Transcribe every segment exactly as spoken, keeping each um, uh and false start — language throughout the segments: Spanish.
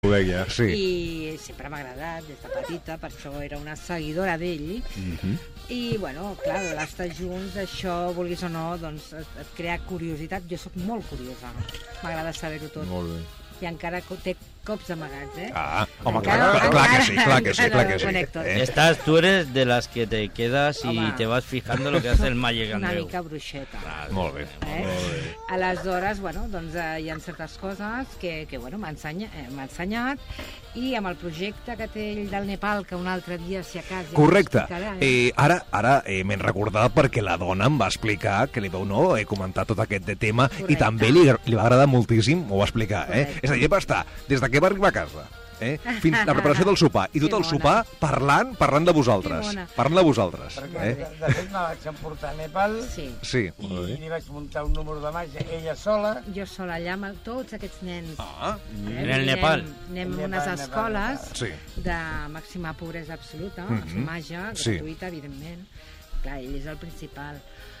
Veia, sí. I sempre m'ha agradat des de petita, per això era una seguidora d'ell. Mm-hmm. I, bueno, clar, l'estar junts, això, vulguis o no, doncs et, et crea curiositat. Jo sóc molt curiosa, m'agrada saber-ho tot. Molt bé. I encara té cops amagats, eh? Ah, home, clar, clar, clar que sí, clar que sí, clar que sí. Eh? Estás, tú eres de las que te quedas y home, te vas fijando lo que hace el Magic Andreu. Una mica bruixeta. Ah, molt bé, eh? molt bé. Aleshores, bueno, doncs eh, hi ha certes coses que, que bueno, m'ha ensenya, eh, ensenyat, i amb el projecte que té ell del Nepal, que un altre dia, si a cas... Ja correcte. Eh, ara ara eh, m'he recordat perquè la dona em va explicar que li veu, no, he comentat tot aquest tema. Correcte. I també li, li va agradar moltíssim, m'ho va explicar, eh? Correcte. És a dir, va estar des de que va arribar a casa, eh, fins a la preparació del sopar, i tot el sopar parlant parlant de vosaltres. Parlant de vosaltres. Perquè, eh? de, de fet, me vaig emportar a Nepal, sí. Sí. I, i li vaig muntar un número de màgia, ella sola. Jo sola, allà amb tots aquests nens. Ah, eh? en el Nepal. Anem a unes escoles sí. de màxima pobresa absoluta, mm-hmm. màgia, sí. gratuïta, evidentment. Clar, ell és el principal.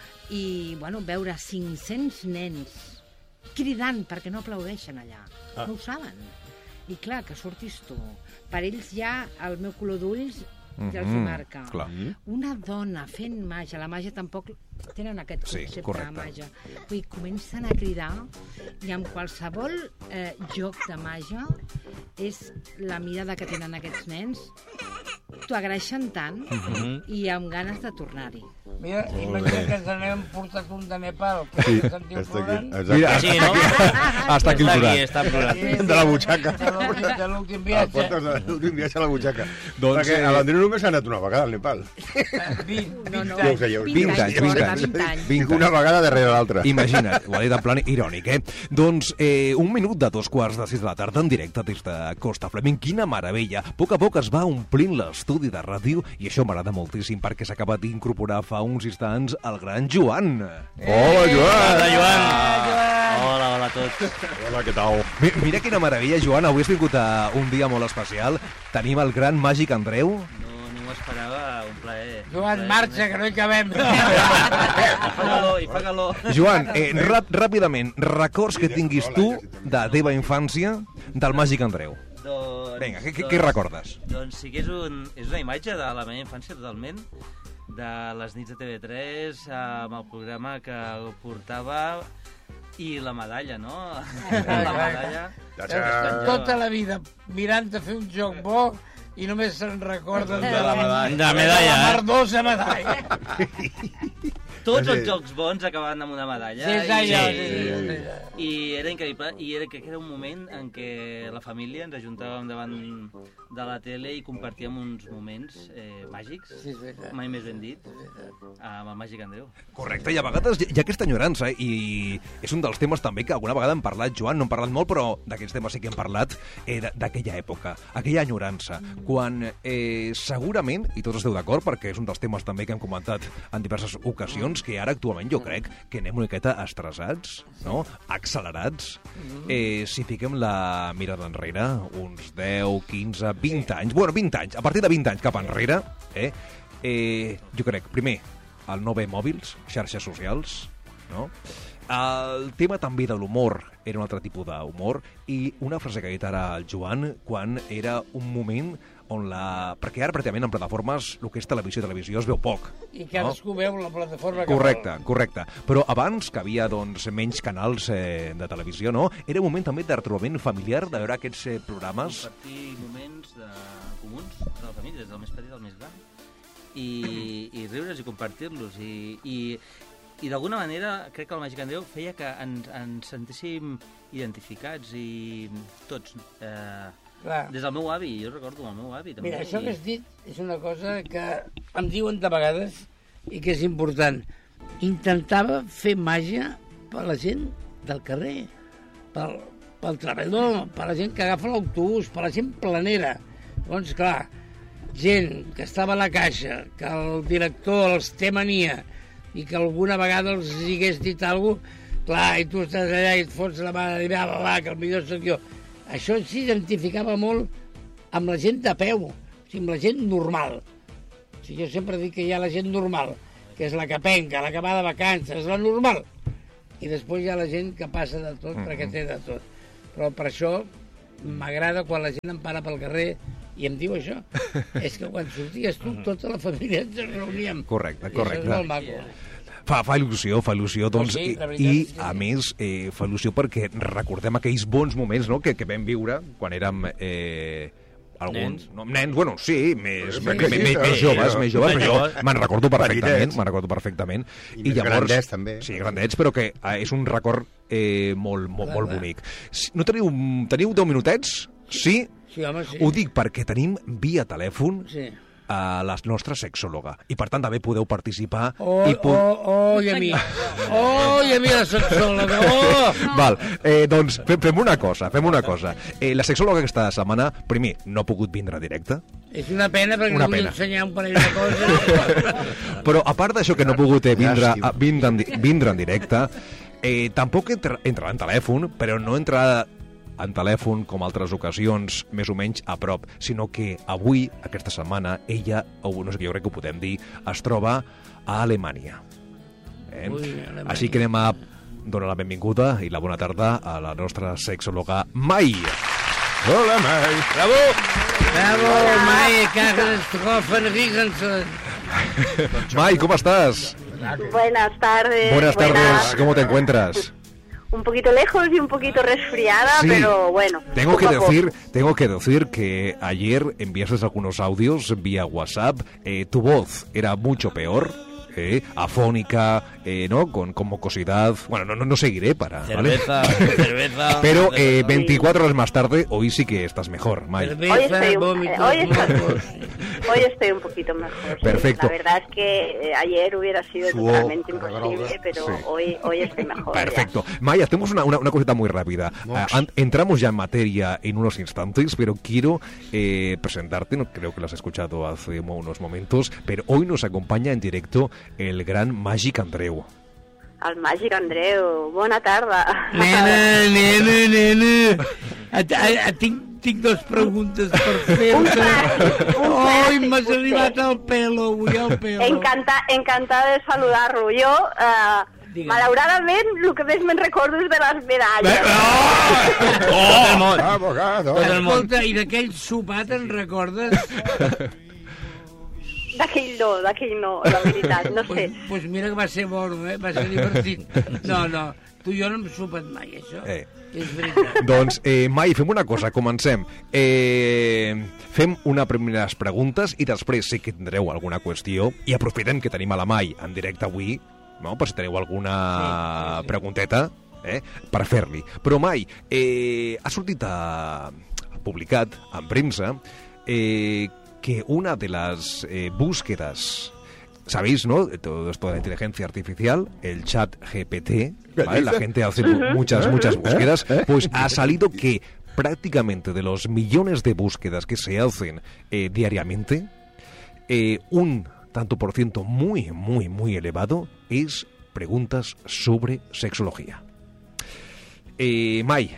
I, bueno, veure cinc-cents nens cridant perquè no aplaudeixen allà. Ah. No ho saben. I clar, que surtis tu. Per ells ja el meu color d'ulls ja els hi marca. Clar. Una dona fent màgia, la màgia tampoc tenen aquest concepte sí, correcte. de màgia. Vull dir, comencen a cridar i amb qualsevol eh, joc de màgia és la mirada que tenen aquests nens, t'ho agraeixen tant mm-hmm. i amb ganes de tornar-hi. Mira, imagina que ens n'hem portat un de Nepal, que sí, sentiu plorant. Mira, sí, no? Està aquí plorant. Està plorant. De la butxaca. De l'últim viatge. De l'últim viatge a la butxaca. Doncs, perquè a l'Andreu només s'ha anat una vegada al Nepal. vint, no, no, vint, vint anys, vint anys. vint anys. vint una vegada darrere l'altra. Imagina't, ho ha dit en plan irònic, eh? Doncs eh, un minut de dos quarts de sis de la tarda en directe des de Costa Flamenc. Quina meravella! A poc a poc es va omplint l'estudi de ràdio i això m'agrada moltíssim perquè s'ha acabat d'incorporar fa uns instants el gran Joan. Eh! Hola, Joan! Hola, Joan! Hola, hola a tots. Hola, què tal? Mi, mira quina meravella, Joan. Avui has vingut a un dia molt especial. Tenim el gran Màgic Andreu. No, no m'ho esperava, un plaer. Joan, marxa, que no hi cabem. Fa calor, i fa calor. Joan, eh, rap, ràpidament, records que tinguis tu de teva infància del Màgic Andreu. Doncs, Vinga, què, doncs, què recordes? Doncs sí que és, un, és una imatge de la meva infància totalment, de les nits de T V tres, amb el programa que portava i la medalla, no? La medalla. Tota la vida mirant de fer un joc bo i només se'n recorden de la medalla. De medalla, de la eh? merdosa medalla. Tots els jocs bons acabaven amb una medalla. Sí, és allò. I, sí, sí, sí. i era increïble. I era, crec que era un moment en què la família ens ajuntàvem davant de la tele i compartíem uns moments eh, màgics, Sí, és veritat. mai més ben dit, amb el Màgic Andreu. Correcte, i a vegades hi ha aquesta enyorança, eh? I és un dels temes també que alguna vegada hem parlat, Joan, no hem parlat molt, però d'aquests temes sí que hem parlat, eh, d'aquella època, aquella enyorança, quan eh, segurament, i tots esteu d'acord, perquè és un dels temes també que hem comentat en diverses ocasions, que ara actualment jo crec que anem una miqueta estressats, no? Accelerats. Eh, si fiquem la mirada enrere, uns deu, quinze, vint anys, bueno, vint anys, a partir de vint anys cap enrere, eh, eh, jo crec, primer, el no haver mòbils, xarxes socials, no? El tema també de l'humor era un altre tipus d'humor, i una frase que ha dit ara el Joan quan era un moment on la... perquè ara pràcticament en plataformes el que és televisió i televisió es veu poc. I cadascú veu la plataforma que Correcte, vol. correcte. Però abans, que havia doncs, menys canals eh, de televisió, no? Era un moment també de retrobament familiar, de veure aquests eh, programes. Compartir moments de, comuns de la família, des del més petit al més gran, i, i riure's i compartir-los. I, i, i d'alguna manera crec que el Màgic Andreu feia que ens, ens sentéssim identificats i tots... Eh, Clar. Des del meu avi, jo recordo el meu avi també. Mira, això i... que has dit és una cosa que em diuen de vegades i que és important. Intentava fer màgia per la gent del carrer, pel, pel treballador, per la gent que agafa l'autobús, per la gent planera. Llavors, clar, gent que estava a la caixa, que el director els té mania i que alguna vegada els hagués dit alguna cosa, clar, i tu estàs allà i et fots la mà i va, va, va, que el millor soc jo. Això s'identificava molt amb la gent de peu, o sigui, amb la gent normal. O sigui, jo sempre dic que hi ha la gent normal, que és la que penca, la que va de vacances, la normal. I després hi ha la gent que passa de tot, mm-hmm. perquè té de tot. Però per això m'agrada quan la gent em para pel carrer i em diu això. És que quan sorties tu, tota la família ens reuníem. Correcte, I correcte. això és molt maco. Fa, fa il·lusió, fa il·lusió, doncs, sí, la veritat i, és que a sí. més, eh, fa il·lusió perquè recordem aquells bons moments, no?, que, que vam viure quan érem... Eh, alguns, Nens. no, nens, bueno, sí, més, Sí, més, sí, més, sí, més sí, joves, sí, més joves, més però joves. jo me'n recordo perfectament, Petitets. me'n recordo perfectament. I més grandets, també. Sí, grandets, però que eh, és un record eh, molt, molt, Clar, molt clar. bonic. Si- No teniu, teniu deu minutets? Sí? Sí, home, sí. Ho dic perquè tenim via telèfon Sí. a la nostra sexòloga. I, per tant, també podeu participar. Oh, i po- oh, oh, i a mi. Oh, i a mi la sexòloga. Oh! Val, eh, doncs fem, fem una cosa, fem una cosa. Eh, la sexòloga aquesta setmana, primer, no ha pogut vindre a directe, És una pena perquè Una vull pena. ensenyar un parell de coses. però a part d'això que no ha pogut eh, vindre, Llàstima. a, vindre, en, di- vindre en directe, eh, tampoc entra, entrarà en telèfon, però no entrarà en telèfon com altres ocasions, més o menys a prop, sinó que avui, aquesta setmana, ella, o no sé què, jo crec que ho podem dir, es troba a Alemanya. Eh? Ui, Alemanya. Així que anem a donar la benvinguda i la bona tarda a la nostra sexòloga Mai. Hola, Mai. Bravo! Bravo, Mai, Katastrophen Riggensen. Mai, ¿cómo estás? Buenas tardes. Buenas tardes, ¿cómo te encuentras? Un poquito lejos y un poquito resfriada, Sí. pero bueno. Tengo poco que a poco. decir, tengo que decir que ayer enviaste algunos audios vía WhatsApp. Eh, tu voz era mucho peor, eh, afónica, eh, ¿no? Con, con mucosidad. Bueno, no, no, no seguiré para. ¿vale? Cerveza, cerveza... Pero eh, cerveza. veinticuatro horas más tarde, hoy sí que estás mejor, Mai. Hoy Cerveza, estoy, un- vómitos, eh, hoy estoy- mocos. Hoy estoy un poquito mejor. sí. Perfecto. La verdad es que eh, ayer hubiera sido Suo, totalmente la imposible, droga. pero Sí. hoy, hoy estoy mejor. ya. Perfecto. Maya, hacemos una, una, una cosita muy rápida. Mox. Ah, an- entramos ya en materia en unos instantes, pero quiero eh, presentarte, no creo que lo has escuchado hace mo- unos momentos, pero hoy nos acompaña en directo el gran Magic Andreu. Al Magic Andreu, bona tarda. Nena, nena, nena. Et, a, a, tinc, tinc dos preguntes per fer-te. Un clàssic, un Ai, clàssic, m'has vostè. arribat al pelo, avui al pelo. Encanta, encantada de saludar-lo. Jo, eh, Digue'm. malauradament, el que més me'n recordo és de les medalles. Tot el món. Abogado. Tot el món. Escolta, i d'aquell sopar te'n recordes? D'aquell no, d'aquell no, la veritat, no sé. Pues, pues mira que va ser bon, eh? Va ser divertit. No, no, tu i jo no hem sopat mai, això. Eh. És veritat. Doncs, eh, Mai, fem una cosa, comencem. Eh, fem unes primeres preguntes i després sí que tindreu alguna qüestió i aprofitem que tenim a la Mai en directe avui, no? Per si teniu alguna Sí, sí, sí. pregunteta, eh? per fer-li. Però Mai, eh, ha sortit a, a publicat en premsa eh, que una de las eh, búsquedas, sabéis, ¿no? Todo esto de la inteligencia artificial, el chat G P T, ¿vale? La gente hace mu- muchas, muchas búsquedas, pues ha salido que prácticamente de los millones de búsquedas que se hacen eh, diariamente, eh, un tanto por ciento muy, muy, muy elevado es preguntas sobre sexología. Eh, Mai.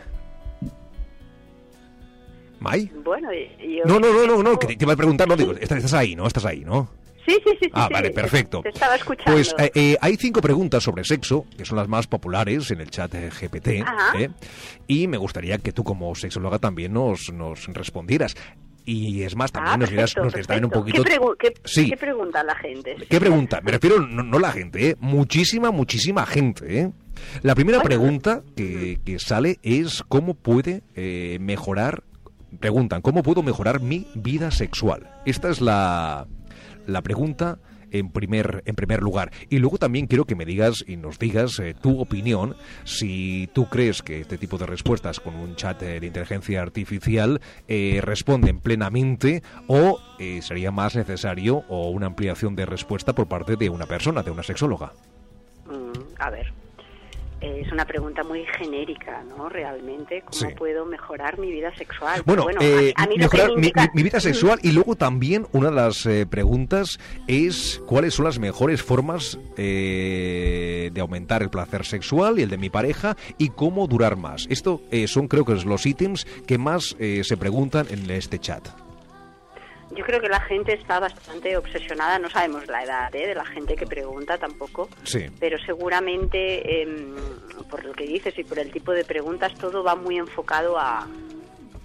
Mai? Bueno, yo... No, no, no, no, no, que te, te iba a preguntar, no, digo, estás, estás ahí, ¿no? Estás ahí, ¿no? Sí, sí, sí. Ah, sí, vale, sí, perfecto. Te estaba escuchando. Pues eh, eh, hay cinco preguntas sobre sexo, que son las más populares en el chat eh, G P T, Ajá. ¿eh? Y me gustaría que tú como sexóloga también nos, nos respondieras. Y es más, también Ah, nos dirás, perfecto, nos dirás también un perfecto. poquito... ¿Qué, pregu- qué- Sí. qué pregunta la gente? ¿Qué pregunta? Me refiero, no, no la gente, ¿eh? Muchísima, muchísima gente, ¿eh? La primera Bueno, pregunta que, que sale es cómo puede eh, mejorar... Preguntan, ¿cómo puedo mejorar mi vida sexual? Esta es la, la pregunta en primer, en primer lugar. Y luego también quiero que me digas y nos digas eh, tu opinión, si tú crees que este tipo de respuestas con un chat eh, de inteligencia artificial eh, responden plenamente o eh, sería más necesario o una ampliación de respuesta por parte de una persona, de una sexóloga. Mm, a ver, eh, es una pregunta muy genérica, ¿no? Realmente, ¿cómo Sí. puedo mejorar mi vida sexual? Bueno, Pero eh, a, a mí lo que mejorar me mi, indica- mi- mi vida sexual y luego también una de las eh, preguntas es cuáles son las mejores formas eh, de aumentar el placer sexual y el de mi pareja y cómo durar más. Esto eh, son creo que es los ítems que más eh, se preguntan en este chat. Yo creo que la gente está bastante obsesionada, no sabemos la edad ¿eh? de la gente que pregunta tampoco, Sí. pero seguramente em, por lo que dices y por el tipo de preguntas todo va muy enfocado a,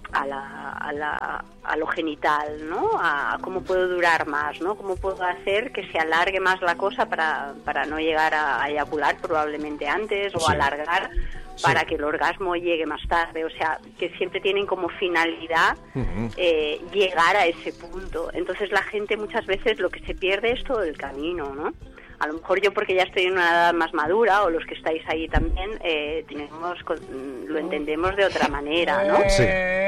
a, la, a, la, a lo genital, ¿no? A cómo puedo durar más, ¿no? Cómo puedo hacer que se alargue más la cosa para, para no llegar a, a eyacular probablemente antes, o sí. alargar para sí. que el orgasmo llegue más tarde. O sea, que siempre tienen como finalidad uh-huh. eh, llegar a ese punto. Entonces la gente muchas veces lo que se pierde es todo el camino, ¿no? A lo mejor yo, porque ya estoy en una edad más madura, o los que estáis ahí también, eh, tenemos, lo entendemos de otra manera, ¿no? Sí.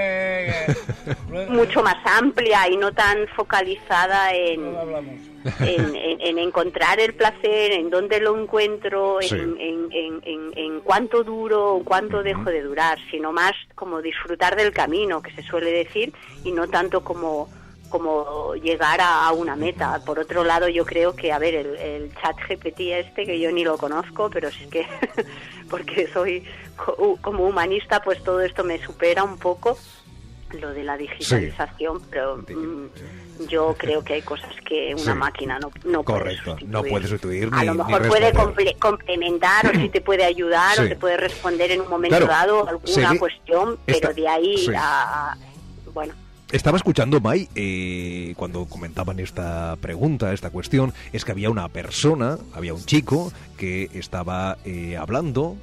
Mucho más amplia y no tan focalizada en, en, en, en encontrar el placer, en dónde lo encuentro, en, sí. en, en, en, en cuánto duro o cuánto uh-huh. dejo de durar, sino más como disfrutar del camino, que se suele decir, y no tanto como... como llegar a, a una meta. Por otro lado, yo creo que, a ver, el, el chat G P T este, que yo ni lo conozco, pero sí que, porque soy co- como humanista, pues todo esto me supera un poco, lo de la digitalización, sí. pero mm, yo creo que hay cosas que una sí. máquina no, no Correcto, puede sustituir. no puede sustituir A ni, lo ni mejor puede responder. comple- complementar, o si te puede ayudar, sí. o te puede responder en un momento claro, dado alguna sí. cuestión, pero Esta... de ahí sí. a... Bueno... Estaba escuchando, Mai, eh, cuando comentaban esta pregunta, esta cuestión, es que había una persona, había un chico que estaba eh, hablando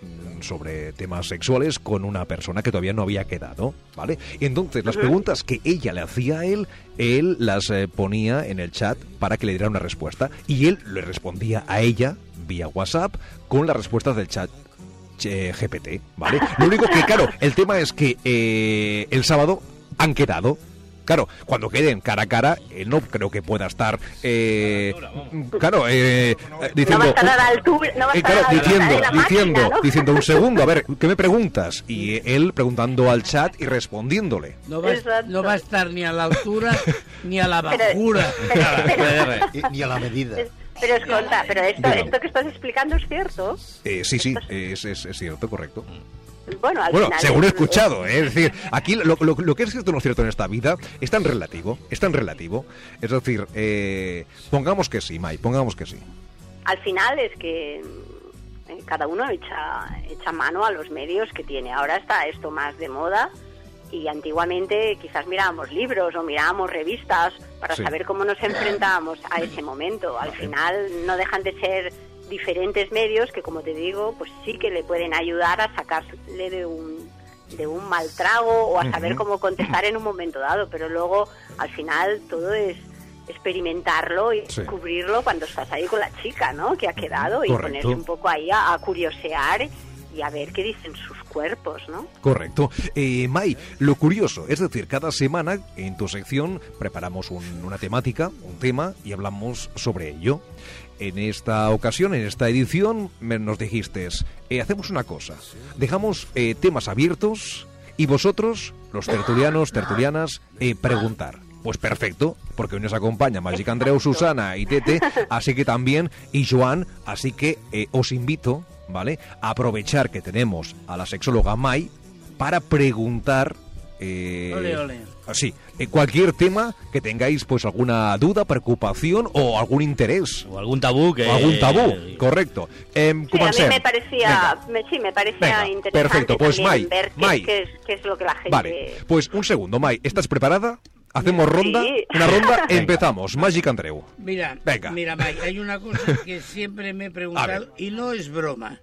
sobre temas sexuales con una persona que todavía no había quedado, ¿vale? Y entonces las preguntas que ella le hacía a él, él las eh, ponía en el chat para que le diera una respuesta, y él le respondía a ella vía WhatsApp con las respuestas del chat eh, G P T, ¿vale? Lo único que, claro, el tema es que eh, el sábado han quedado. Claro, cuando queden cara a cara, eh, no creo que pueda estar, eh, claro, eh, diciendo, no va a estar a la altura, no va a eh, estar claro, a la diciendo, de la diciendo, máquina, ¿no? diciendo un segundo, a ver, ¿qué me preguntas? Y él preguntando al chat y respondiéndole. No va, no va a estar ni a la altura ni a la bajura, pero, pero, pero, ni a la medida. Pero escolta, pero esto, esto que estás explicando es cierto. Eh, sí, sí, es, es, es cierto, correcto. Bueno, al bueno final según he es... escuchado, ¿eh? Es decir, aquí lo, lo, lo que es cierto o no es cierto en esta vida es tan relativo, es tan relativo. Es decir, eh, pongamos que sí, Mai, pongamos que sí. Al final es que eh, cada uno echa, echa mano a los medios que tiene. Ahora está esto más de moda, y antiguamente quizás mirábamos libros o mirábamos revistas para sí. saber cómo nos enfrentábamos a ese momento. Al final no dejan de ser diferentes medios que, como te digo, pues sí que le pueden ayudar a sacarle de un de un mal trago o a saber uh-huh. cómo contestar en un momento dado, pero luego al final todo es experimentarlo y sí. descubrirlo cuando estás ahí con la chica, ¿no? Que ha quedado. Correcto. Y ponerse un poco ahí a, a curiosear y a ver qué dicen sus cuerpos, ¿no? Correcto. Eh, Mai, lo curioso, es decir, cada semana en tu sección preparamos un, una temática, un tema, y hablamos sobre ello. En esta ocasión, en esta edición, nos dijiste, eh, hacemos una cosa, dejamos eh, temas abiertos y vosotros, los tertulianos, tertulianas, eh, preguntar. Pues perfecto, porque hoy nos acompaña Magic Andreu, Susana y Tete, así que también, y Joan, así que eh, os invito, ¿vale?, a aprovechar que tenemos a la sexóloga Mai para preguntar... Eh, ole, ole. Sí, eh, cualquier tema que tengáis, pues alguna duda, preocupación o algún interés. O algún tabú que... O algún tabú, correcto. Eh, sí, a mí me parecía, me, sí, me parecía Venga, interesante perfecto, pues Mai, ver qué, Mai. Qué, es, qué es lo que la gente... Vale, pues un segundo, Mai, ¿estás preparada? ¿Hacemos ronda? Sí. Una ronda, empezamos. Magic Andreu. Mira, Venga. mira, Mai, hay una cosa que siempre me he preguntado y no es broma.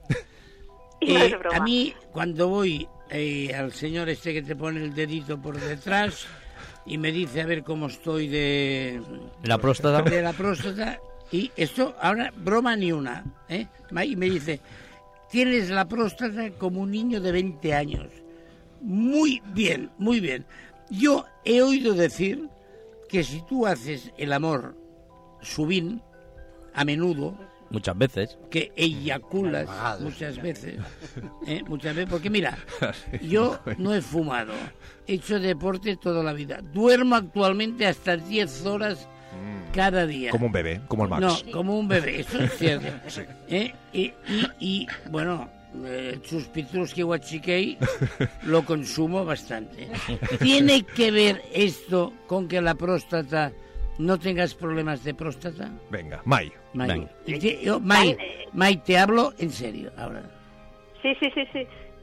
Y no eh, es broma. A mí, cuando voy eh, al señor este que te pone el dedito por detrás y me dice a ver cómo estoy de... ¿La próstata? De la próstata. Y esto, ahora, broma ni una, ¿eh? Y me dice, tienes la próstata como un niño de veinte años. Muy bien, muy bien. Yo he oído decir que si tú haces el amor subín, a menudo... Muchas veces. Que eyaculas muchas veces. ¿eh? Muchas veces, porque mira, yo no he fumado, he hecho deporte toda la vida. Duermo actualmente hasta diez horas cada día. Como un bebé, como el Max. No, como un bebé, eso es cierto. Sí. ¿eh? Y, y, y, bueno, el Chuspitruski Huachiquei lo consumo bastante. ¿Tiene que ver esto con que la próstata... no tengas problemas de próstata? Venga, Mai. Mai, Venga. Te, yo, Mai, Mai, te hablo en serio ahora. Sí, sí, sí, sí.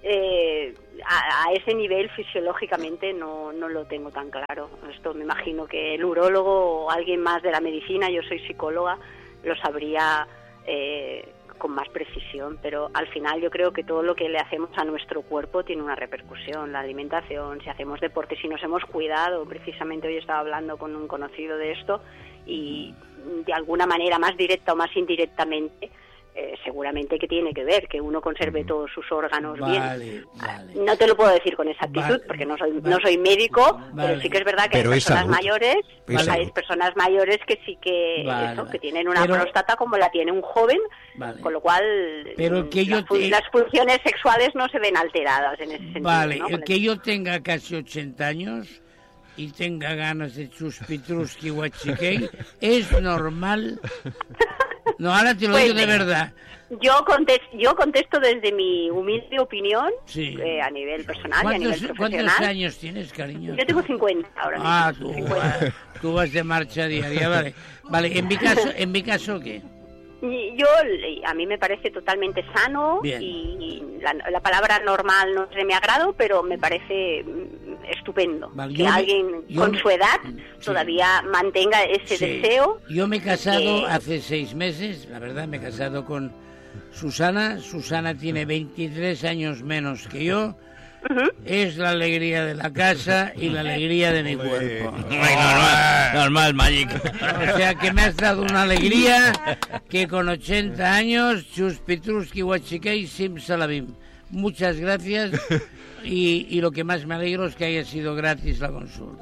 eh, a, a ese nivel fisiológicamente no, no lo tengo tan claro. Esto me imagino que el urólogo o alguien más de la medicina, yo soy psicóloga, lo sabría eh, con más precisión, pero al final yo creo que todo lo que le hacemos a nuestro cuerpo tiene una repercusión, la alimentación, si hacemos deporte, si nos hemos cuidado. Precisamente hoy estaba hablando con un conocido de esto y de alguna manera más directa o más indirectamente eh, seguramente que tiene que ver que uno conserve todos sus órganos vale, bien. Vale. No te lo puedo decir con exactitud Vale, porque no soy vale. no soy médico, Vale. pero sí que es verdad que Pero hay es personas salud. mayores, Es hay salud. personas mayores que sí que Vale, eso, vale. que tienen una Pero- próstata como la tiene un joven, Vale. con lo cual Pero mm, que yo las, fu- te- las funciones sexuales no se ven alteradas en ese sentido. Vale, ¿no? el Con que yo tenga casi ochenta años y tenga ganas de chuspitruski guachiquei, ¿es normal? No, ahora te lo Pues, digo de verdad. Yo contesto, yo contesto desde mi humilde opinión, Sí. eh, a nivel personal y a nivel ¿Cuántos, profesional. ¿Cuántos años tienes, cariño? Yo tengo cincuenta ahora mismo. Ah, tú, cincuenta. vas- tú vas de marcha diaria, vale. Vale, en mi caso, en mi caso, ¿qué? Y yo, a mí me parece totalmente sano. Bien. Y la, la palabra normal no es de mi agrado, pero me parece mm, estupendo Vale, que yo me- alguien yo con me- su edad sí. todavía mantenga ese Sí. deseo. Yo me he casado que- hace seis meses, la verdad, me he casado con Susana. Susana tiene veintitrés años menos que yo. Ujú. Es la alegría de la casa y la alegría de mi cuerpo. normal, normal, Magic. O sea que me has dado una alegría que con ochenta años, Chus Petruski Huachiquei Sim Salabim. Muchas gracias y, y lo que más me alegro es que haya sido gratis la consulta.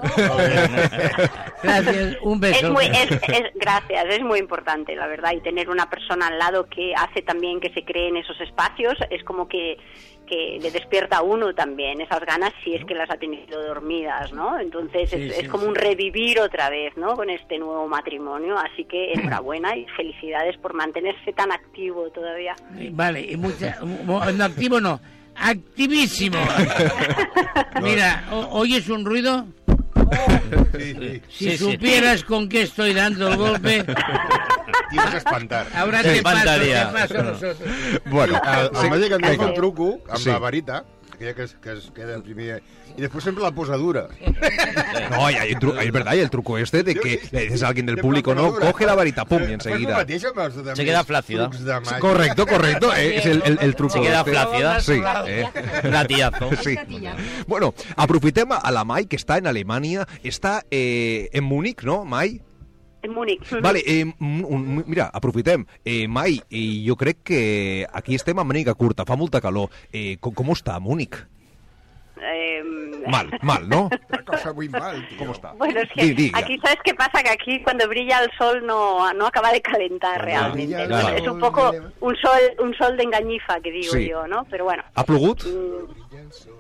Gracias, un Es beso. muy, es, es- gracias, es muy importante, la verdad, y tener una persona al lado que hace también que se creen esos espacios, es como que, que le despierta a uno también esas ganas si es que las ha tenido dormidas, ¿no? Entonces Sí, es, sí, es como sí. un revivir otra vez, ¿no? Con este nuevo matrimonio, así que enhorabuena y felicidades por mantenerse tan activo todavía. Vale, y mucha, mo- no activo no, activísimo. Mira, o- ¿oyes un ruido? Sí, sí. Si Sí, sí. supieras con qué estoy dando el golpe, Tienes que espantar. ahora Te te paso, te espantaria. paso a nosotros. Bueno, El, el màgic en diu vinga. un truco amb Sí. la varita, aquella que es, que es queda primer, y después sempre la posa dura. No, y hay, un tru- es verdad, hay el truco este de que le dices a alguien del Sempre público, la posa no, dura. coge la varita, pum, y Fas el enseguida. mateix amb els de Se més queda flácida. trucs de màgia. Correcto, correcto, eh, es el, el, el truco. Se queda este. flácida. Sí, eh. Gatillazo. Sí. Bueno, aprofitem a la Mai, que està en Alemanya, està eh, en Múnich, no, Mai? En Múnich. Vale, eh, un- un- mira, aprofitem. Eh, Mai, eh, jo crec que aquí estem amb màniga curta, fa molta calor. Eh, com, com està Múnich? Eh, Mal, mal, ¿no? La cosa muy mal, tío. ¿Cómo está? Bueno, es que Di, di, ya. aquí, ¿sabes qué pasa? Que aquí cuando brilla el sol no, no acaba de calentar Cuando realmente. brilla el Entonces, sol, es un poco brilla- un sol un sol de engañifa, que digo Sí. yo, ¿no? Pero bueno. Ha plogut? mm,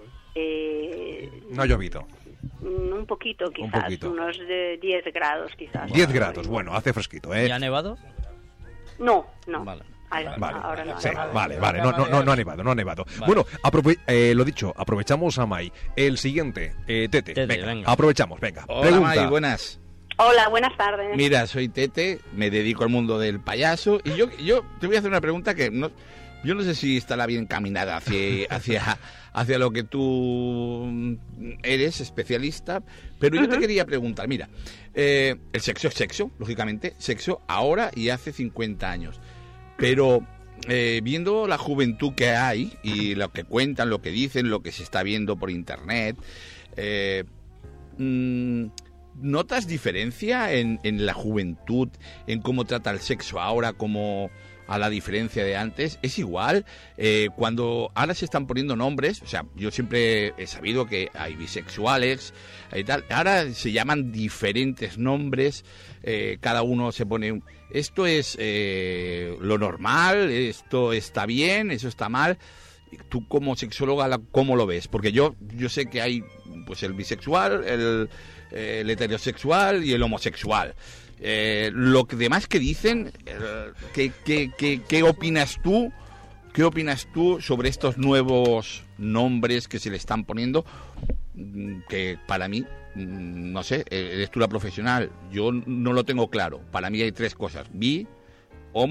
eh, No ha llovido. mm, un poquito, quizás. poquito. Unos de diez grados, quizás. diez grados, bueno, hace fresquito, ¿eh? ¿Y ha nevado? No, no. Vale. Ahora, Vale, ahora no. sí, no. vale, vale, no, no, no, no ha nevado, no ha nevado. Vale. Bueno, aprove- eh, lo dicho, aprovechamos a Mai. El siguiente, eh, Tete, Tete, venga, venga. aprovechamos, venga. Hola, Pregunta. May, buenas. Hola, buenas tardes. Mira, soy Tete, me dedico al mundo del payaso y yo, yo te voy a hacer una pregunta que no, yo no sé si estará bien caminada hacia, hacia, hacia lo que tú eres, especialista, pero yo te quería preguntar, mira, eh, el sexo es sexo, lógicamente, sexo ahora y hace cincuenta años, pero eh, viendo la juventud que hay y lo que cuentan, lo que dicen, lo que se está viendo por internet, eh, mm, ¿notas diferencia en, en la juventud, en cómo trata el sexo ahora, como a la diferencia de antes? ¿Es igual? Eh, cuando ahora se están poniendo nombres, o sea, yo siempre he sabido que hay bisexuales y tal, ahora se llaman diferentes nombres, eh, cada uno se pone... un- Esto es eh, lo normal, esto está bien, eso está mal. Tú como sexóloga, la- ¿cómo lo ves? Porque yo yo sé que hay pues el bisexual, el, eh, el heterosexual y el homosexual. Eh, lo que demás que dicen, eh, ¿qué, qué, qué, qué opinas tú? ¿Qué opinas tú sobre estos nuevos nombres que se le están poniendo? Mm, Que para mí, mm, no sé, eh, eres tú la profesional, yo no lo tengo claro. Para mí hay tres cosas: bi, homo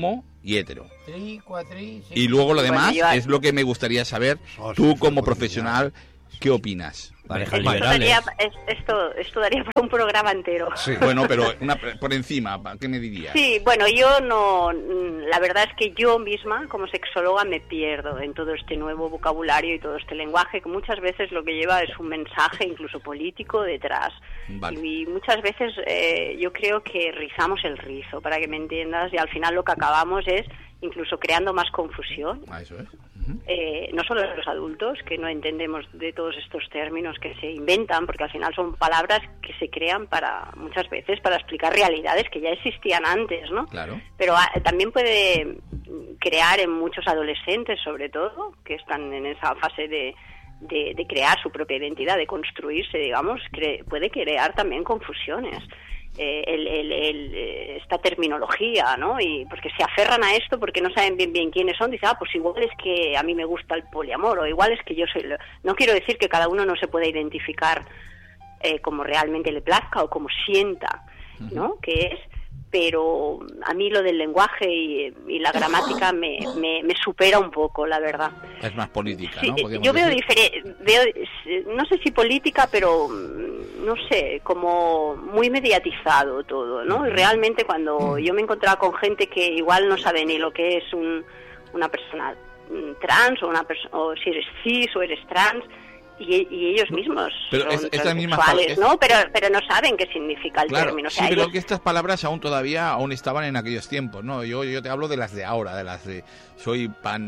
y hetero. Tri, cuatri, sí. Y luego lo demás Bueno, yo- es lo que me gustaría saber, Oh, tú sí, como sí, profesional, ¿qué opinas? Parejas Esto liberales. daría, es- esto, esto daría para un programa entero. Sí. Bueno, pero una, por encima, ¿qué me dirías? Sí, bueno, yo no, la verdad es que yo misma, como sexóloga, me pierdo en todo este nuevo vocabulario y todo este lenguaje, que muchas veces lo que lleva es un mensaje incluso político detrás. Vale. Y muchas veces eh, yo creo que rizamos el rizo, para que me entiendas, y al final lo que acabamos es incluso creando más confusión. Ah, eso es. Eh, no solo los adultos, que no entendemos de todos estos términos que se inventan, porque al final son palabras que se crean para, muchas veces, para explicar realidades que ya existían antes, ¿no? Claro. Pero ah, también puede crear en muchos adolescentes, sobre todo, que están en esa fase de, de, de crear su propia identidad, de construirse, digamos, cre- puede crear también confusiones. Eh, el, el, el, eh, esta terminología, ¿no? Y porque se aferran a esto porque no saben bien bien quiénes son, dicen, ah, pues igual es que a mí me gusta el poliamor, o igual es que yo soy... lo-". No quiero decir que cada uno no se pueda identificar eh, como realmente le plazca o como sienta, ¿no? Que es, pero a mí lo del lenguaje y, y la gramática me, me, me supera un poco, la verdad. Es más política, Sí, ¿no? Podríamos yo veo decir. diferente, veo, no sé si política, pero mm, no sé, como muy mediatizado todo, ¿no? Y realmente cuando yo me encontraba con gente que igual no sabe ni lo que es un, una persona mm, trans o una perso- o si eres cis o eres trans, y, y ellos mismos Pero son es- estas mismas transexuales, pal- es- ¿no? Pero, pero no saben qué significa el Claro, término. O sí, sea, pero ellos- que estas palabras aún todavía aún estaban en aquellos tiempos, ¿no? Yo, yo te hablo de las de ahora, de las de soy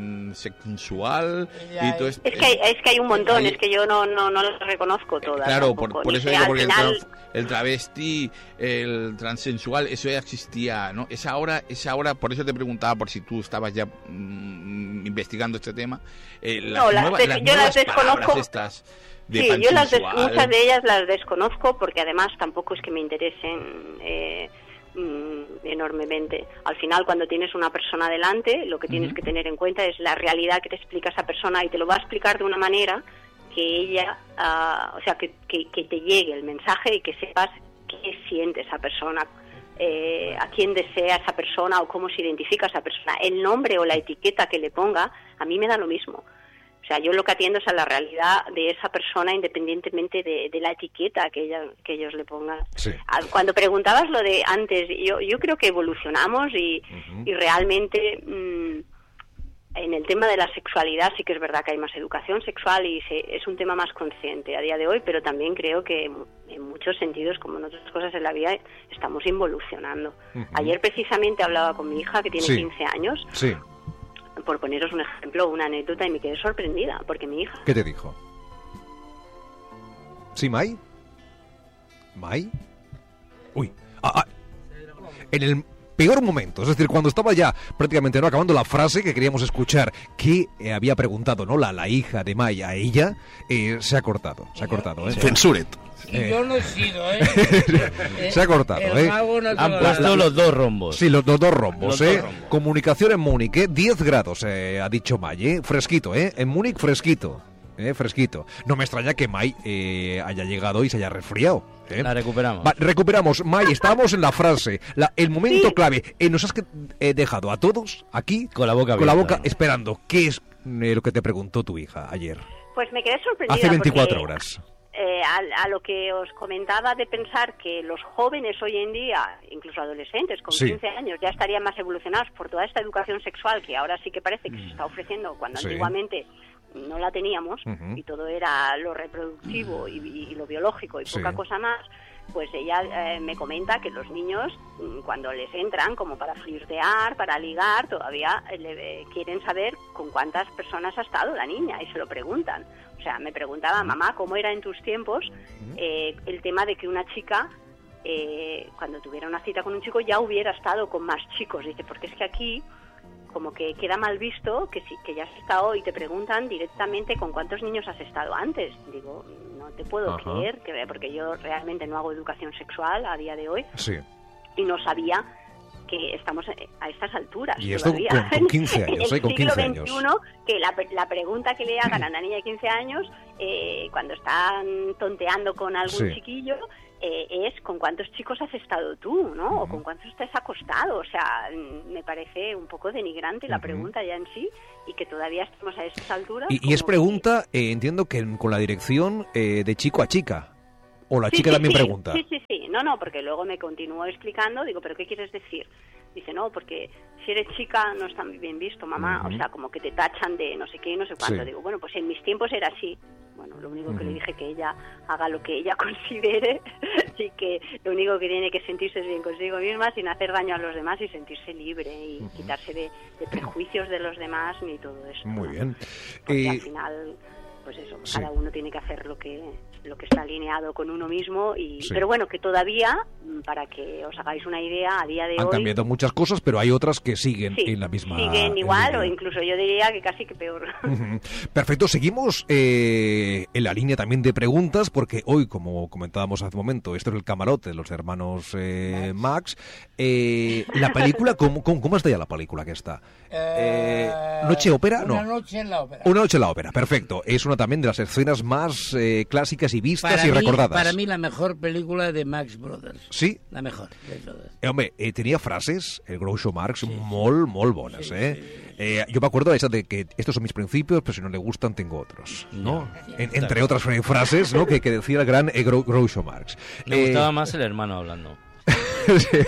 pansexual Ya, y todo esto. es que hay, es que hay un montón, Hay- es que yo no no no las reconozco todas. Claro, por, tampoco, por ni eso que digo, al porque el final- tra- el travesti, el transensual, eso ya existía, ¿no? Es ahora, es ahora, por eso te preguntaba por si tú estabas ya mm, investigando este tema. Eh, las No, las nuevas- des- las yo las nuevas desconozco. palabras estas de Sí, yo las des- pansensual. muchas de ellas las desconozco porque además tampoco es que me interesen eh, mm, enormemente. Al final, cuando tienes una persona delante, lo que tienes Ujú. que tener en cuenta es la realidad que te explica esa persona y te lo va a explicar de una manera que ella, ah, o sea, que, que, que te llegue el mensaje y que sepas qué siente esa persona, eh, a quién desea esa persona o cómo se identifica esa persona. El nombre o la etiqueta que le ponga, a mí me da lo mismo. O sea, yo lo que atiendo es a la realidad de esa persona independientemente de, de la etiqueta que, ella, que ellos le pongan. Sí. Ah, Cuando preguntabas lo de antes, yo, yo creo que evolucionamos y, Ujú. y realmente mm, en el tema de la sexualidad sí que es verdad que hay más educación sexual y se, es un tema más consciente a día de hoy, pero también creo que en muchos sentidos, como en otras cosas en la vida, estamos involucionando. Ujú. Ayer precisamente hablaba con mi hija que tiene Sí. quince años, Sí. por poneros un ejemplo, una anécdota, y me quedé sorprendida, porque mi hija... ¿Qué te dijo? ¿Sí, Mai? ¿Mai? Uy. Ah, ah. En el peor momento, es decir, cuando estaba ya prácticamente no acabando la frase que queríamos escuchar, que eh, había preguntado, ¿no? La, la hija de Mai a ella, eh, se ha cortado, se ha cortado, ¿eh? Censuret. Y Eh. yo no he sido, ¿eh? Se ha cortado, el ¿eh? mago no te Han lo puesto da. los dos rombos. Sí, los, los dos rombos, Los ¿eh? dos rombos. Comunicación en Múnich, ¿eh? diez grados, eh, ha dicho Mai, ¿eh? Fresquito, ¿eh? En Múnich, fresquito. ¿Eh? Fresquito. No me extraña que Mai eh, haya llegado y se haya resfriado. ¿eh? La recuperamos. Va, recuperamos. Mai, estábamos en la frase. La, el momento Sí. clave. Eh, nos has que- eh, dejado a todos aquí Con la boca con la abierta. boca esperando. ¿Qué es eh, lo que te preguntó tu hija ayer? Pues me quedé sorprendida Hace veinticuatro porque, horas. eh, a, a lo que os comentaba de pensar que los jóvenes hoy en día, incluso adolescentes con Sí. quince años, ya estarían más evolucionados por toda esta educación sexual que ahora sí que parece que se está ofreciendo cuando Sí. antiguamente no la teníamos Ujú. y todo era lo reproductivo y, y lo biológico y Sí. poca cosa más. Pues ella eh, me comenta que los niños, mm, cuando les entran como para flirtear, para ligar, todavía eh, le- eh, quieren saber con cuántas personas ha estado la niña y se lo preguntan. O sea, me preguntaba, mamá, ¿cómo era en tus tiempos eh, el tema de que una chica, eh, cuando tuviera una cita con un chico, ya hubiera estado con más chicos? Dice, porque es que aquí como que queda mal visto que si que ya has estado y te preguntan directamente con cuántos niños has estado antes. Digo, no te puedo Ajá. creer, que, porque yo realmente no hago educación sexual a día de hoy Sí. y no sabía que estamos a estas alturas Y esto todavía. con- con quince años, en el ¿eh? Con siglo quince años. veintiuno, que la, la pregunta que le hagan a una niña de quince años, eh, cuando están tonteando con algún Sí. chiquillo, eh, es con cuántos chicos has estado tú, ¿no? Uh-huh. O con cuántos te has acostado. O sea, me parece un poco denigrante la uh-huh. pregunta ya en sí, y que todavía estamos a esas alturas. Y, y es pregunta, que... eh, entiendo que con la dirección eh, de chico a chica. O la sí, chica sí, también sí, pregunta. Sí, sí, sí. No, no, porque luego me continuó explicando, digo, ¿pero qué quieres decir? Dice, no, porque si eres chica no está bien visto, mamá. Uh-huh. O sea, como que te tachan de no sé qué y no sé cuánto. Sí. Digo, bueno, pues en mis tiempos era así. Bueno, lo único uh-huh. que le dije que ella haga lo que ella considere y que lo único que tiene que sentirse es bien consigo misma sin hacer daño a los demás y sentirse libre y uh-huh. quitarse de, de prejuicios de los demás ni todo eso. Muy ¿no? bien. Porque eh... al final, pues eso, sí. cada uno tiene que hacer lo que... lo que está alineado con uno mismo, y sí. pero bueno, que todavía, para que os hagáis una idea, a día de Han hoy... Han cambiado muchas cosas, pero hay otras que siguen sí, en la misma... siguen igual, o incluso yo diría que casi que peor. Uh-huh. Perfecto, seguimos eh, en la línea también de preguntas, porque hoy, como comentábamos hace un momento, esto es el camarote de los hermanos eh, Max. Eh, la película, ¿cómo, cómo, ¿cómo está ya la película que está? Eh, ¿Noche ópera? Una no. noche en la ópera. Una noche en la ópera, perfecto. Es una también de las escenas más eh, clásicas y vistas para y mí, recordadas. Para mí la mejor película de Max Brothers. Sí? La mejor de todas. Eh, hombre, eh, tenía frases, el Groucho Marx, sí, molt, molt bones, sí, eh? Sí. eh? Yo me acuerdo de esa de que estos son mis principios, pero si no le gustan tengo otros, ¿no? Sí, en, entre otras frases, ¿no? que, que decía el gran eh, Groucho Marx. Me eh... gustaba más el hermano hablando. Sí.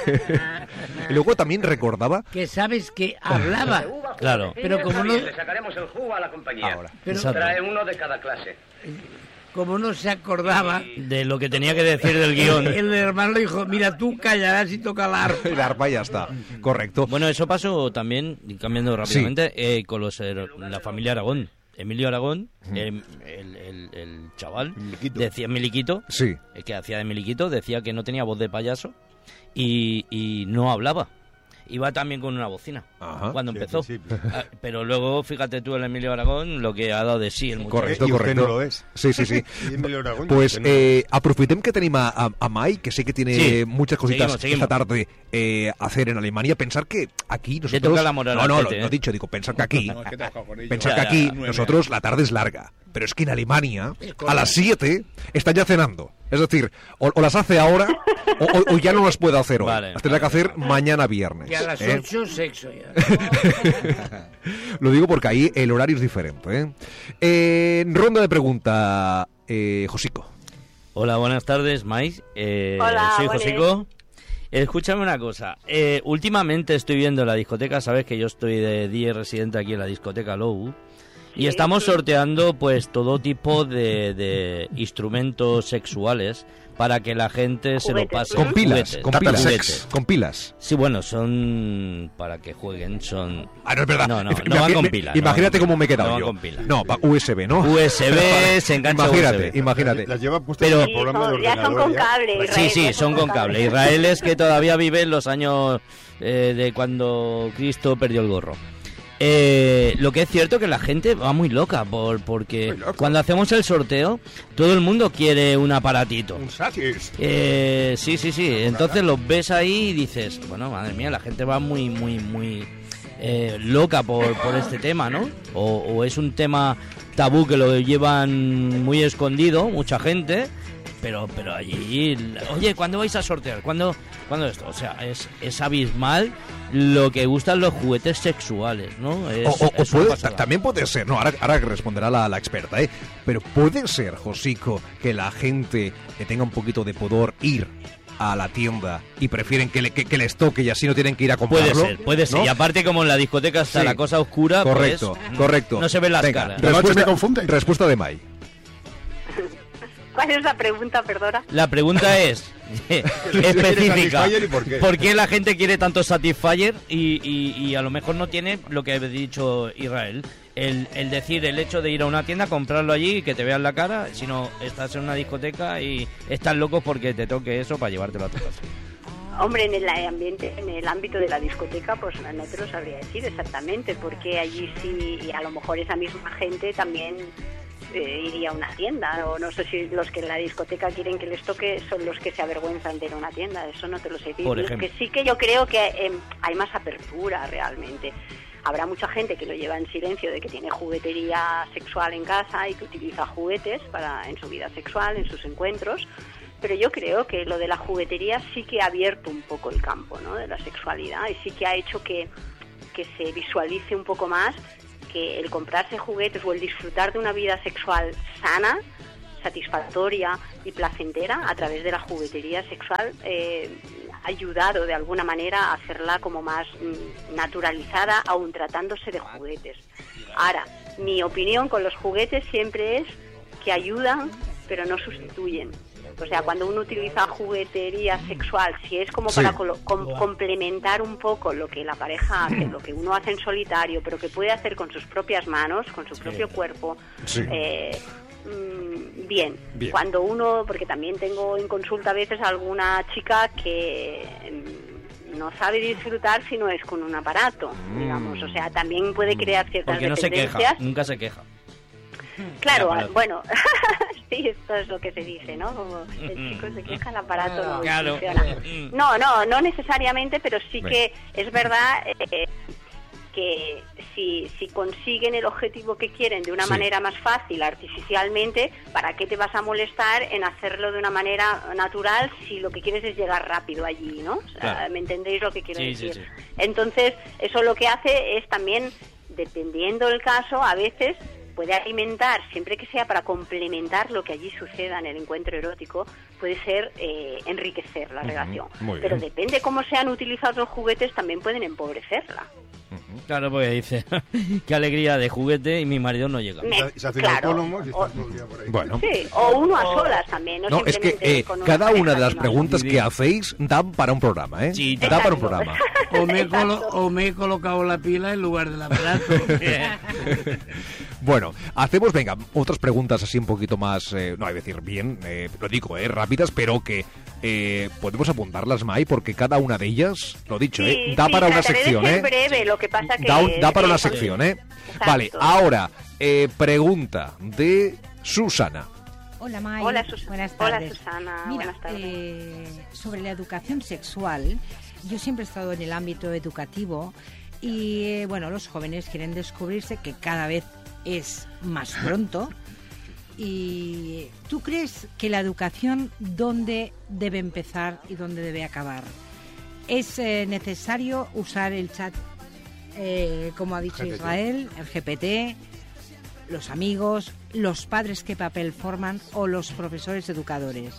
Y luego también recordaba que sabes que hablaba, claro, pero como no le sacaremos el jugo a la compañía. Ahora. Pero... trae uno de cada clase. Como no se acordaba de lo que tenía que decir del guión, el hermano le dijo, mira, tú callarás y toca el arpa. El arpa ya está, correcto. Bueno, eso pasó también, cambiando rápidamente, sí. eh, con los la familia Aragón. Emilio Aragón, uh-huh. el, el, el, el chaval, Miliquito. decía Miliquito, sí. el que hacía de Miliquito, decía que no tenía voz de payaso y, y no hablaba. Iba también con una bocina. Ajá, cuando sí, empezó. Sí, sí. Pero luego, fíjate tú, el Emilio Aragón, lo que ha dado de sí el muchacho. Correcto, y correcto. Usted no lo es. Sí, sí, sí. Emilio Aragón, pues no eh, aprofitem que tenim a, a, a Mai, que sé que tiene sí. muchas cositas seguimos, seguimos. esta tarde eh, hacer en Alemania. Pensar que aquí nosotros... Le toca la moral no, no, tete, lo, ¿eh? no he dicho, digo, pensar que aquí... No, es que pensar ya, que aquí ya, ya. nosotros la tarde es larga. Pero es que en Alemania, a las siete, están ya cenando. Es decir, o, o las hace ahora o, o, o ya no las puede hacer hoy. Vale, las tendrá vale, que hacer vale. mañana viernes. Y a las ¿eh? ocho, sexo ya. Lo digo porque ahí el horario es diferente. ¿eh? Eh, ronda de pregunta, eh, Josico. Hola, buenas tardes, Mais. Eh, Hola, soy buenas. Josico. Escúchame una cosa. Eh, últimamente estoy viendo la discoteca, sabes que yo estoy de día residente aquí en la discoteca Low. Y estamos sorteando pues todo tipo de, de instrumentos sexuales para que la gente se lo pase. Con pilas, Juguetes. con pilas, Juguetes. con pilas. Sí, bueno, son para que jueguen, son... Ah, no es verdad. No, no, Imag- no van con pilas. Imagínate no cómo me he quedado no yo. Van con pilas. No, pa- U S B, ¿no? U S B, se engancha Imagínate, U S B. imagínate. Las lleva puestas Pero- en el programa de Sí, son- ya son ordenador. con ya. cable. Sí, Israel, sí, ya son con cable. cable. Israel es que todavía vive en los años eh, de cuando Cristo perdió el gorro. Eh, lo que es cierto que la gente va muy loca por porque Muy loco. cuando hacemos el sorteo todo el mundo quiere un aparatito. Un satis. Eh, sí, sí, sí. Entonces los ves ahí y dices, bueno, madre mía, la gente va muy, muy, muy eh, loca por, por este tema, ¿no? O, o es un tema tabú que lo llevan muy escondido mucha gente. Pero pero allí, oye, ¿cuándo vais a sortear? ¿Cuándo, ¿cuándo esto? O sea, es, es abismal lo que gustan los juguetes sexuales, ¿no? Es, O, o- o es una puede- pasada. también puede ser, no, ahora, ahora responderá la, la experta, ¿eh? Pero puede ser, Josico, que la gente que tenga un poquito de pudor ir a la tienda y prefieren que, le, que, que les toque y así no tienen que ir a comprarlo. Puede ser, puede ser. ¿no? Y aparte como en la discoteca está Sí. la cosa oscura, Correcto, pues, correcto. no se ven las Venga, caras. De noche Respuesta, me confunde. respuesta de Mai. ¿Cuál es la pregunta, perdona? La pregunta es específica. Satisfyer y por qué. ¿Por qué la gente quiere tanto Satisfyer y, y, y a lo mejor no tiene lo que ha dicho Israel? El, el decir, el hecho de ir a una tienda, comprarlo allí y que te vean la cara, sino estás en una discoteca y estás loco porque te toque eso para llevártelo a tu casa. Hombre, en el ambiente, en el ámbito de la discoteca, pues no te lo sabría decir exactamente, porque allí sí, y a lo mejor esa misma gente también eh, iría a una tienda, o no sé si los que en la discoteca quieren que les toque son los que se avergüenzan de ir a una tienda, eso no te lo sé decir. Por Lo ejemplo. que sí que yo creo que eh, hay más apertura realmente. Habrá mucha gente que lo lleva en silencio de que tiene juguetería sexual en casa y que utiliza juguetes para en su vida sexual, en sus encuentros, pero yo creo que lo de la juguetería sí que ha abierto un poco el campo, ¿no?, de la sexualidad, y sí que ha hecho que, que se visualice un poco más que el comprarse juguetes o el disfrutar de una vida sexual sana, satisfactoria y placentera a través de la juguetería sexual eh, ha ayudado de alguna manera a hacerla como más mm, naturalizada, aun tratándose de juguetes. Ahora, mi opinión con los juguetes siempre es que ayudan, pero no sustituyen. O sea, cuando uno utiliza juguetería sexual, si es como sí. para colo- com- complementar un poco lo que la pareja hace, lo que uno hace en solitario, pero que puede hacer con sus propias manos, con su propio cuerpo, Sí. eh, mm, bien. Bien. Cuando uno, porque también tengo en consulta a veces alguna chica que mm, no sabe disfrutar si no es con un aparato, Mm. digamos. O sea, también puede crear ciertas Porque no se dependencias. queja, nunca se queja. Claro, El aparato. bueno, sí, esto es lo que se dice, ¿no? Como el chico se queja, el aparato no Claro. funciona. No, no, no necesariamente, pero sí Bueno. que es verdad eh, que si, si consiguen el objetivo que quieren de una Sí. manera más fácil, artificialmente, ¿para qué te vas a molestar en hacerlo de una manera natural si lo que quieres es llegar rápido allí, ¿no? O sea, Claro. ¿me entendéis lo que quiero Sí, sí, decir? sí. Entonces, eso lo que hace es también, dependiendo del caso, a veces puede alimentar, siempre que sea para complementar lo que allí suceda en el encuentro erótico, puede ser eh, enriquecer la Ujú, relación. muy Pero bien. depende cómo sean utilizados los juguetes, también pueden empobrecerla. Claro, porque dice, qué alegría de juguete y mi marido no llega. Me- Se hacen claro. autónomos y O- están todo el día por ahí. Bueno. Sí, o uno a solas también, no, No, es que simplemente eh, con una cada pareja, una de las sino- preguntas que hacéis dan para un programa, ¿eh? Sí, da para un Exacto. programa. O me, he colo- Exacto. o me he colocado la pila en lugar del aparato. Bueno, hacemos, venga, otras preguntas así un poquito más, eh, no, hay que decir bien, eh, lo digo, eh, rápidas, pero que eh, podemos apuntarlas, Mai, porque cada una de ellas, lo dicho, Sí, eh, da sí, para una trataré de sección, ser ¿eh? breve, lo que pasa que... Da, un- da para una eh, sección, ¿eh? Exacto. Vale, ahora, eh, pregunta de Susana. Hola, May. Hola, Sus- Buenas hola, tardes. Susana. Mira, Buenas tardes. eh, sobre la educación sexual, yo siempre he estado en el ámbito educativo y, eh, bueno, los jóvenes quieren descubrirse que cada vez es más pronto. ¿Y tú crees que la educación dónde debe empezar y dónde debe acabar? ¿Es eh, necesario usar el chat, eh, como ha dicho G P T. Israel, el G P T, los amigos, los padres qué papel forman o los profesores educadores?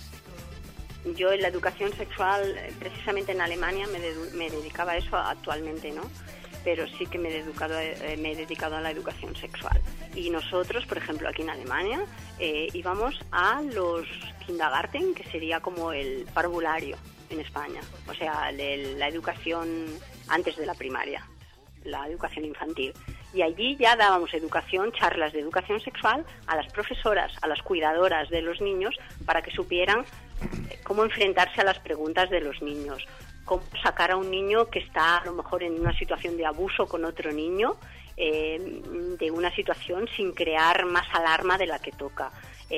Yo en la educación sexual, eh, precisamente en Alemania, me, dedu- me dedicaba a eso actualmente, ¿no? Pero sí que me he, educado, eh, me he dedicado a la educación sexual. Y nosotros, por ejemplo, aquí en Alemania, eh, íbamos a los Kindergarten, que sería como el parvulario en España. O sea, de la educación antes de la primaria, la educación infantil. Y allí ya dábamos educación, charlas de educación sexual a las profesoras, a las cuidadoras de los niños, para que supieran eh, cómo enfrentarse a las preguntas de los niños, cómo sacar a un niño que está a lo mejor en una situación de abuso con otro niño, eh, de una situación sin crear más alarma de la que toca.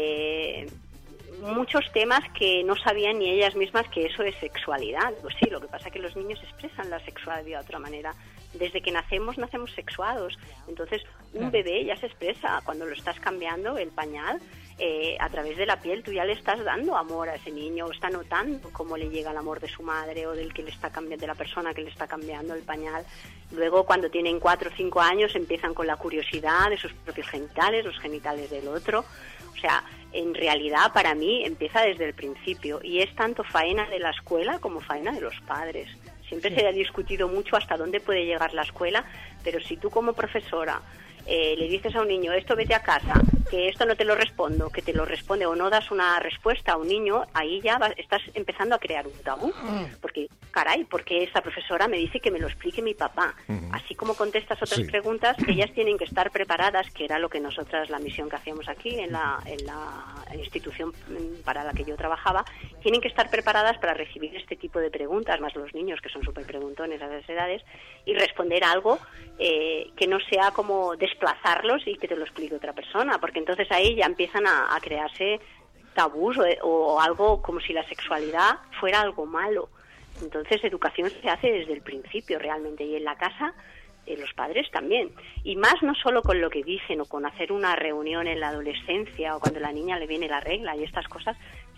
Eh, muchos temas que no sabían ni ellas mismas que eso es sexualidad. Pues sí, lo que pasa es que los niños expresan la sexualidad de otra manera. Desde que nacemos, nacemos sexuados. Entonces, un bebé ya se expresa. Cuando lo estás cambiando, el pañal, eh, a través de la piel, tú ya le estás dando amor a ese niño, o está notando cómo le llega el amor de su madre o del que le está cambiando, de la persona que le está cambiando el pañal. Luego, cuando tienen cuatro o cinco años, empiezan con la curiosidad de sus propios genitales, los genitales del otro. O sea, en realidad, para mí, empieza desde el principio. Y es tanto faena de la escuela como faena de los padres. Siempre se ha discutido mucho hasta dónde puede llegar la escuela, pero si tú como profesora eh, le dices a un niño, esto vete a casa, que esto no te lo respondo, que te lo responde o no das una respuesta a un niño, ahí ya va- estás empezando a crear un tabú. Porque, caray, porque esta profesora me dice que me lo explique mi papá. Así como contestas otras Sí. preguntas, ellas tienen que estar preparadas, que era lo que nosotras, la misión que hacíamos aquí en la, en la institución mm, para la que yo trabajaba, tienen que estar preparadas para recibir este tipo de preguntas, más los niños que son súper preguntones a esas edades, y responder algo eh, que no sea como desplazarlos y que te lo explique otra persona, porque entonces ahí ya empiezan a, a crearse tabús o, o algo como si la sexualidad fuera algo malo. Entonces educación se hace desde el principio realmente, y en la casa eh, los padres también. Y más no solo con lo que dicen o con hacer una reunión en la adolescencia o cuando a la niña le viene la regla y estas cosas,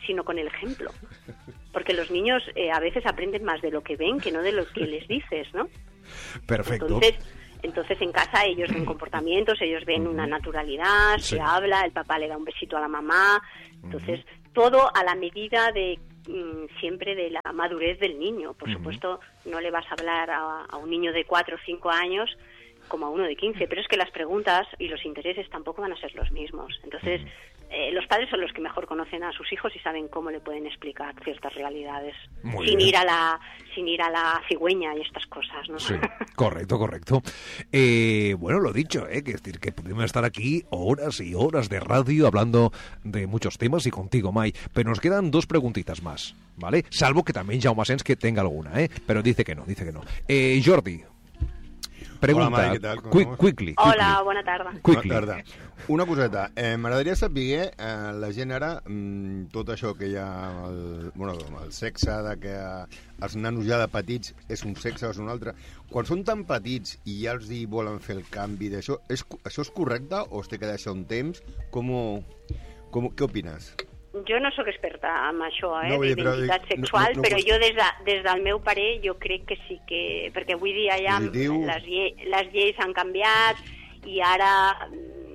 sino con el ejemplo. Porque los niños eh, a veces aprenden más de lo que ven que no de lo que les dices, ¿no? Perfecto. Entonces, entonces en casa ellos ven comportamientos, ellos ven una naturalidad, Sí. se habla, el papá le da un besito a la mamá. Entonces, todo a la medida de mm, siempre de la madurez del niño. Por supuesto, no le vas a hablar a, a un niño de cuatro o cinco años como a uno de quince, pero es que las preguntas y los intereses tampoco van a ser los mismos. Entonces, eh, los padres son los que mejor conocen a sus hijos y saben cómo le pueden explicar ciertas realidades Muy sin bien. ir a la sin ir a la cigüeña y estas cosas, ¿no? Sí, correcto, correcto. Eh, bueno, lo dicho, ¿eh? Que, es decir, que podemos estar aquí horas y horas de radio hablando de muchos temas y contigo, Mai. Pero nos quedan dos preguntitas más, ¿vale? Salvo que también Jaume Asens que tenga alguna, ¿eh? Pero dice que no, dice que no. Eh, Jordi, pregunta. Hola, Mai, què tal? Com Quick, estamos? quickly, Hola, quickly. bona tarda. Quickly. Bona tarda. Una coseta. Eh, M'agradaria saber, eh, la gent ara, mm, tot això que hi ha, el, bueno, el sexe, de que eh, els nanos ja de petits és un sexe o és un altre, quan són tan petits i ja els hi volen fer el canvi d'això, és, això és correcte o es té que deixar un temps? Com, com, què opines? Jo no sóc experta en això, eh, No, vull dir, però d'identitat dic, no- sexual, no- no però pots- jo des, de, des del meu parer jo crec que sí que... Perquè avui dia ja Positiu. les, lle les lleis han canviat i ara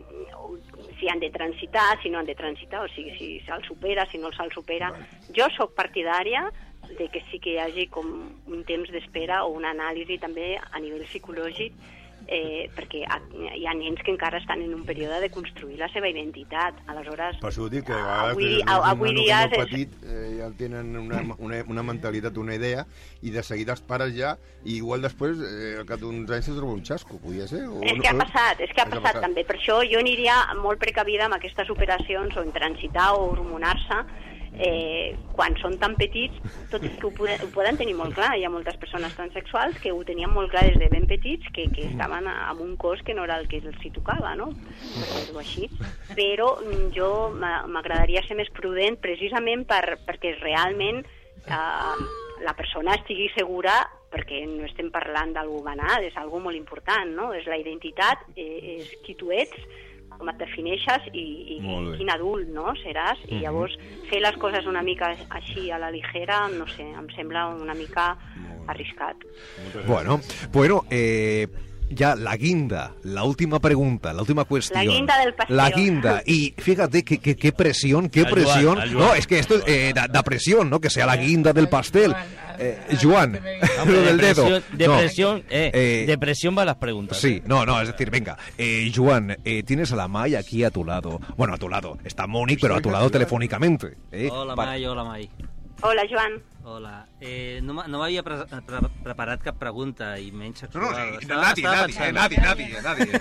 mm, si han de transitar, si no han de transitar, o sigui, si se'l supera, si no se'l supera. Jo sóc partidària de que sí que hi hagi com un temps d'espera o una anàlisi també a nivell psicològic, eh, perquè hi ha nens que encara estan en un període de construir la seva identitat. Aleshores, Per això ho dic, que a vegades avui, des- di- des d'un avui nano dia que molt és- petit eh, ja tenen una, una, una mentalitat, una idea, i de seguida els pares ja, i igual després, eh, al cap d'uns anys se troba un xasco, podria ser? O, És no- que ha no? passat, és que ha És que ha passat passat. també. Per això jo aniria molt precavida amb aquestes operacions o en transitar o hormonar-se eh, quan són tan petits, tot i que ho, poden, ho poden tenir molt clar. Hi ha moltes persones transexuals que ho tenien molt clar des de ben petits, que, que estaven amb un cos que no era el que els hi tocava, no? Per dir-ho així. Però mm, jo m'a- m'agradaria ser més prudent precisament per, perquè realment eh, la persona estigui segura, perquè no estem parlant d'algú banal, és algo molt important, no? És la identitat, eh, és qui tu ets, com et defineixes i, i Molt bé. quin adult, no?, seràs. I llavors fer les coses una mica així a la ligera, no sé, em sembla una mica arriscat. Bueno, bueno, eh, ya la guinda, la última pregunta, la última cuestión. La guinda del pastel. La guinda. Y fíjate qué, qué, qué presión, qué Al Joan, presión. al Joan. No, es que esto eh, da, da presión, ¿no? Que sea la guinda del pastel. Eh, Joan, lo del dedo. Depresión, No. depresión, eh, Eh, depresión va a las preguntas. Sí, no, no, es decir, venga, eh, Joan, eh, tienes a la Mai aquí a tu lado. Bueno, a tu lado. Está Mónic, pero a tu lado telefónicamente. ¿eh? Hola, Pa- Mai, hola, Mai. Hola, Joan. Hola. Eh, no m'a- no m'havia pre pre preparat cap pregunta, i menys No, no, sexual. sí, Estava- nadie, estava nadie, pensant. nadie, nadie, nadie.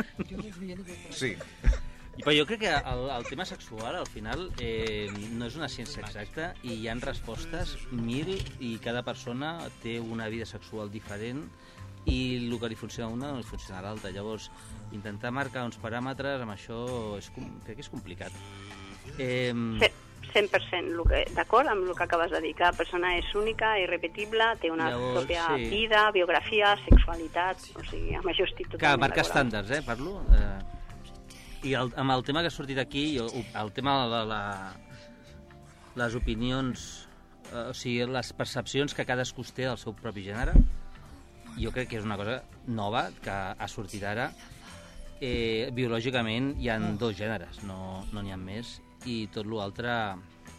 Sí. I, però jo crec que el, el tema sexual, al final, eh, no és una ciència exacta i hi han respostes mil i cada persona té una vida sexual diferent i el que li funciona a una no li funciona a l'altra. Llavors, intentar marcar uns paràmetres amb això és, com- crec que és complicat. Eh, Ce- cent per cent lo que- d'acord amb el que acabes de dir. Cada persona és única, irrepetible, té una Llavors, pròpia sí. vida, biografia, sexualitat, o sigui, amb això estic que totalment marcar d'acord. estàndards, eh, parlo. Eh, I el, amb el tema que ha sortit aquí, jo, el tema de la, les opinions, eh, o sigui, les percepcions que cadascú té del seu propi gènere, jo crec que és una cosa nova que ha sortit ara. Eh, biològicament hi ha dos gèneres, no no n'hi ha més, i tot l'altre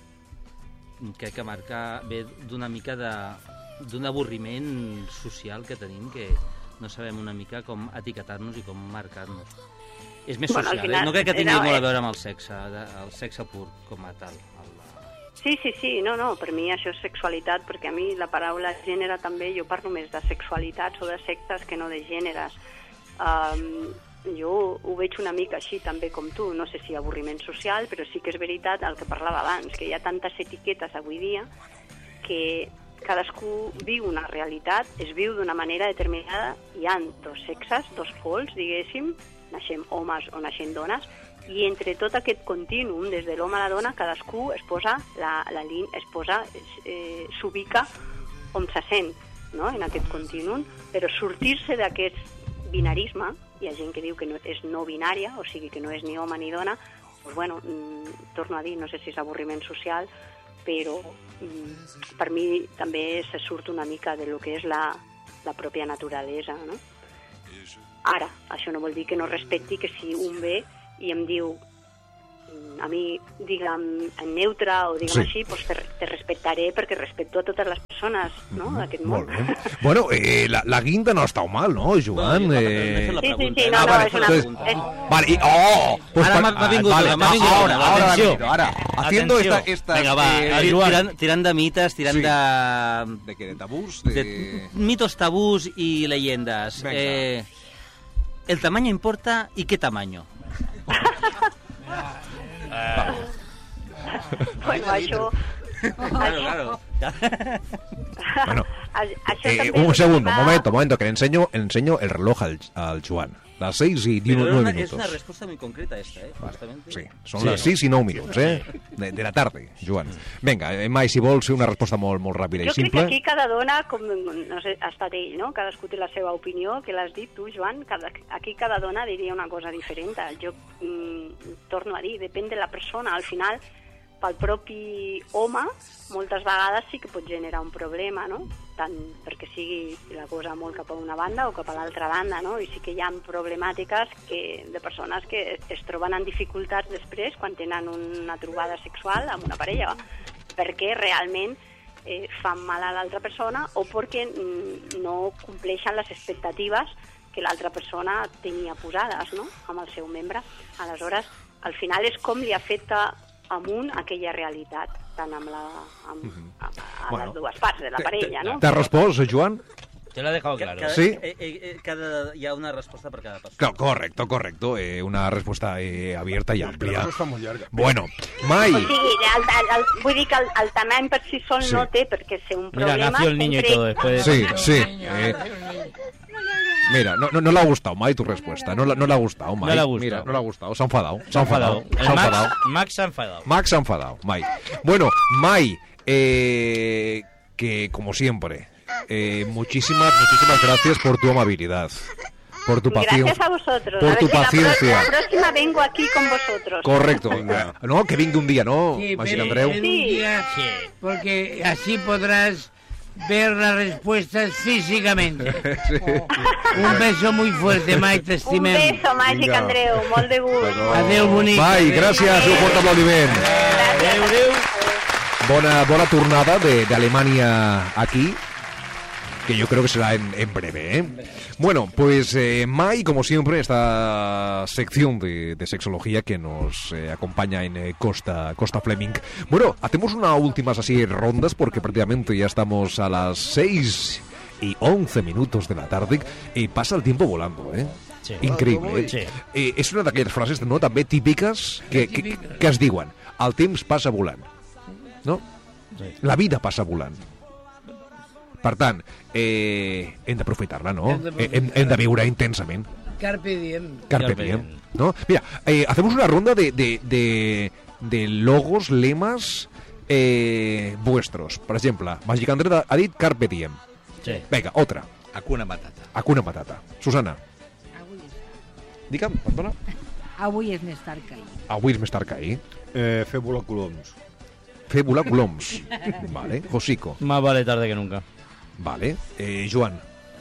crec que marca ve d'una mica de d'un avorriment social que tenim, que no sabem una mica com etiquetar-nos i com marcar-nos. És més Bueno, al social, final, eh? No crec que tingui era- molt a veure amb el sexe, de, el sexe pur com a tal. El, Sí, sí, sí, no, no, per mi això és sexualitat, perquè a mi la paraula gènere també, jo parlo més de sexualitats o de sexes que no de gèneres. Um, jo ho veig una mica així també com tu, no sé si avorriment social, però sí que és veritat el que parlava abans, que hi ha tantes etiquetes avui dia que cadascú viu una realitat, es viu d'una manera determinada, hi han dos sexes, dos pols, diguéssim, naixem homes o naixem dones, i entre tot aquest contínuum, des de l'home a la dona, cadascú es posa, la, la línia, es posa, eh, s'ubica on se sent, no?, en aquest contínuum, però sortir-se d'aquest binarisme, hi ha gent que diu que no, és no binària, o sigui que no és ni home ni dona, doncs bueno, mm, torno a dir, no sé si és avorriment social, però mm, per mi també se surt una mica de lo que és la, la pròpia naturalesa, no? Ara, això no vol dir que no respecti que si un ve i em diu a mi, digue'm, en neutre o digue'm Sí. així, doncs te, te respectaré perquè respecto a totes les persones, no?, d'aquest món. Molt bé. Bueno, eh, la, la guinda no està mal, no, Joan? Bueno, jo Eh... m'he fet la Sí, sí, pregunta, sí, eh? no, Ah, no, vale, és una... entonces- és- Vale, y, oh, pues Ahora pa- m'ha- m'ha vingut vale, una, m'ha vingut ahora, una. ahora, Atenció. ha venido, ahora, haciendo Atenció. esta, estas, Vinga, va, eh, eh, Joan. tirant, tirant de mites, tirant Sí. de... ¿de qué? ¿De tabús? De... de mitos, tabús y leyendas. Venga. Eh, ¿El tamaño importa y qué tamaño? Bueno, això... Claro, claro. Bueno, a- això eh, també un segundo, un va- momento, un momento, que le enseño, le enseño el reloj al, al Joan. Las seis y Pero nueve una- es minutos. una respuesta muy concreta esta, ¿eh? Justamente. Sí, són Sí. les sis i nou minuts, eh? De, de la tarda, Joan. Vinga, eh, Mai, si vols fer una resposta molt, molt ràpida i Jo crec simple. que aquí cada dona, com no sé, ha estat ell, no? Cadascú té la seva opinió, que l'has dit tu, Joan. Cada, aquí cada dona diria una cosa diferent. Jo mm, torno a dir, depèn de la persona. Al final, pel propi home, moltes vegades sí que pot generar un problema, no? Tant perquè sigui la cosa molt cap a una banda o cap a l'altra banda, no? I sí que hi ha problemàtiques que, de persones que es troben en dificultats després quan tenen una trobada sexual amb una parella, perquè realment eh, fan mal a l'altra persona o perquè mm, no compleixen les expectatives que l'altra persona tenia posades, no?, amb el seu membre. Aleshores, al final és com li afecta amunt aquella realitat, tant amb la, amb, a, a Bueno. les dues parts de la parella, no? T'has respost, Joan? Te lo he dejado claro. Cada, Sí. eh, eh, cada, hi ha una respuesta per cada persona. Claro, correcto, correcto. Eh, una respuesta eh, abierta y Però amplia. no està molt llarga. Bueno, Mai, O sigui, el, el, el, vull dir que el, el tamany per si sol Sí. no té perquè ser un Mira, problema... nació el niño y concret. todo después. sí, sí. eh, mira, no, no, no le ha gustado, Mai, tu respuesta. No, la- no le ha gustado, Mai. No le ha gustado. Mira, no le ha gustado. Se ha enfadado. Se ha enfadado. enfadado. Se El ha Max, enfadado. Max se ha enfadado. Max se ha enfadado, Mai. Bueno, Mai, eh, que como siempre, eh, muchísimas, muchísimas gracias por tu amabilidad, por tu paciencia. Gracias a vosotros. Por a ver tu si la paciencia. pro- La, próxima vengo aquí con vosotros. Correcto. No, que venga un día, ¿no? Sí, Magín pero Andreu. en un Sí. día, porque así podrás ver las respuestas físicamente. Un beso muy fuerte, Mai, Un t'estimem. beso, Màgic Vinga. Andreu, molt de gust. Adéu, bonic. Mai, gràcies, un fort aplaudiment. Gràcies. Bona, bona tornada de, de Alemania aquí, que yo creo que será en, en breve, ¿eh? Bueno, pues eh, Mai, como siempre, en esta sección de, de sexología que nos eh, acompaña en eh, Costa, Costa Fleming. Bueno, hacemos unas últimas así rondas porque prácticamente ya estamos a las seis y once minutos de la tarde y pasa el tiempo volando, ¿eh? Sí. Increïble, eh? Sí. Eh, és una d'aquelles frases, no?, també típiques que, que, que es diuen el temps passa volant, no? Sí. La vida passa volant. Per tant, eh, hem d'aprofitar-la, no? Hem d'aprofitar-la. Hem, hem de viure intensament. Carpe diem. Carpe Carpe diem, diem. ¿no? Mira, eh, hacemos una ronda de, de, de, de logos, lemas eh, vuestros. Per exemple, Màgic Andreu ha dit Carpe diem. Sí. Vinga, otra. Hakuna Matata. Hakuna Matata. Susana, Avui és, digue'm, perdona. avui és més tard que ahir. Avui és més tard que ahir. Eh, fer volar coloms. Fer volar coloms. Vale. Josico. Más vale tarde que nunca. Vale. Eh, Joan.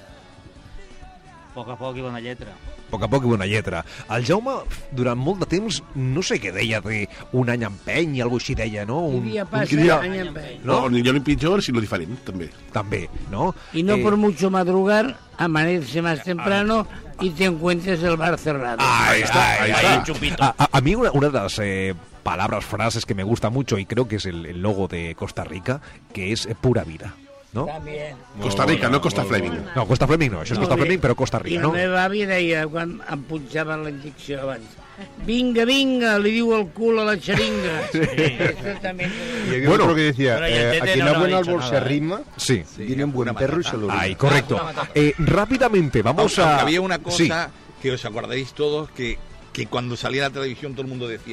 A poc a poc i bona lletra. A poc a poc i bona lletra. El Jaume, durant molt de temps, no sé què deia, de un any empeny i alguna així deia, no? Un Un, dia un passa, dia- any empeny. No? No, ni yo ni pitjor, sino diferente también. També, no? Y no Eh, por mucho madrugar, amanece más temprano y te encuentres el bar cerrado. Ahí está, ahí ahí está. un chupito. A, a- a mí una, una de las eh, palabras, frases que me gusta mucho y creo que es el, el logo de Costa Rica, que es eh, pura vida, ¿no? También. Costa Rica, no Costa Fleming. No, Costa Fleming no, això és Costa Fleming, però Costa I Rica, la no? meva àvia deia, quan em punxaven la injecció abans, vinga, vinga, li diu el cul a la xeringa. Sí. Esto también... Y había Bueno. otro que decía, Pero y el eh, Tete a quien no ha lo ha buen dicho árbol nada, se ¿eh? rima, Sí. viene un buen perro y se lo Ahí, orina. correcto. Eh, rápidamente, vamos Aunque a... había una Sí. cosa que os acordaréis todos que, que cuando salía a la televisión todo el mundo decía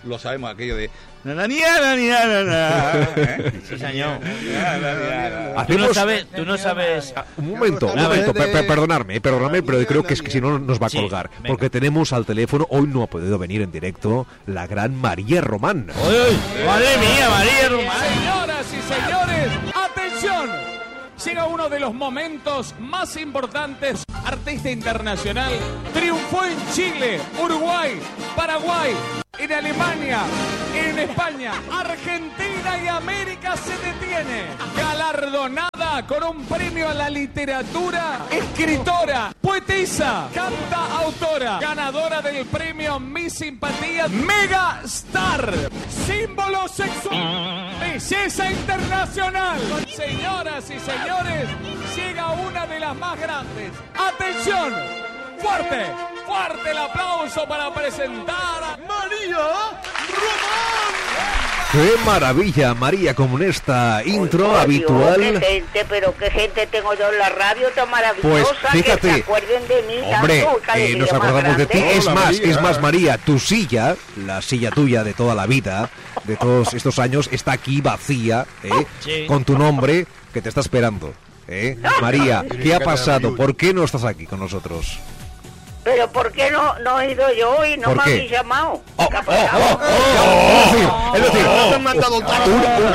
lo sabemos, aquello de... Na, na, nia, na, nia, na, na, ¿eh? Sí, señor. Na, na, nia, na. Tú no sabes... Tú no sabes... Un momento, un momento, per- per- perdonadme, eh, perdonadme, pero creo que es que si no nos va a Sí, colgar. venga. Porque tenemos al teléfono, hoy no ha podido venir en directo, la gran María Román. ¡Uy, uy! ¡Madre mía, María Román! Señoras y señores, atención. Llega uno de los momentos más importantes. Artista internacional. Triunfó en Chile, Uruguay, Paraguay, en Alemania, en España, Argentina y América se detiene. Galardonada con un premio a la literatura, escritora, poetisa, canta autora, ganadora del premio Miss Simpatía, Mega Star, símbolo sexual, belleza internacional. Señoras y señores, llega una de las más grandes. ¡Atención! ¡Fuerte! ¡Fuerte el aplauso para presentar a María Román! ¡Qué maravilla, María, como en esta intro Dios, habitual! qué gente, pero qué gente tengo yo en la radio tan maravillosa. Pues, fíjate, que se acuerden de mí. Hombre, tanto, qué eh, alegría nos más acordamos de ti. grande. Es Hola, más, María. es más, María, tu silla, la silla tuya de toda la vida, de todos estos años, está aquí vacía, ¿eh? Sí. Con tu nombre, que te está esperando. ¿eh? María, ¿qué ha pasado? ¿Por qué no estás aquí con nosotros? Pero ¿por qué no, no he ido yo y no ¿Por me qué? habéis llamado? Oh, ¿Qué ha oh, pasado? oh, oh, es decir, No te han mandado un trabajo.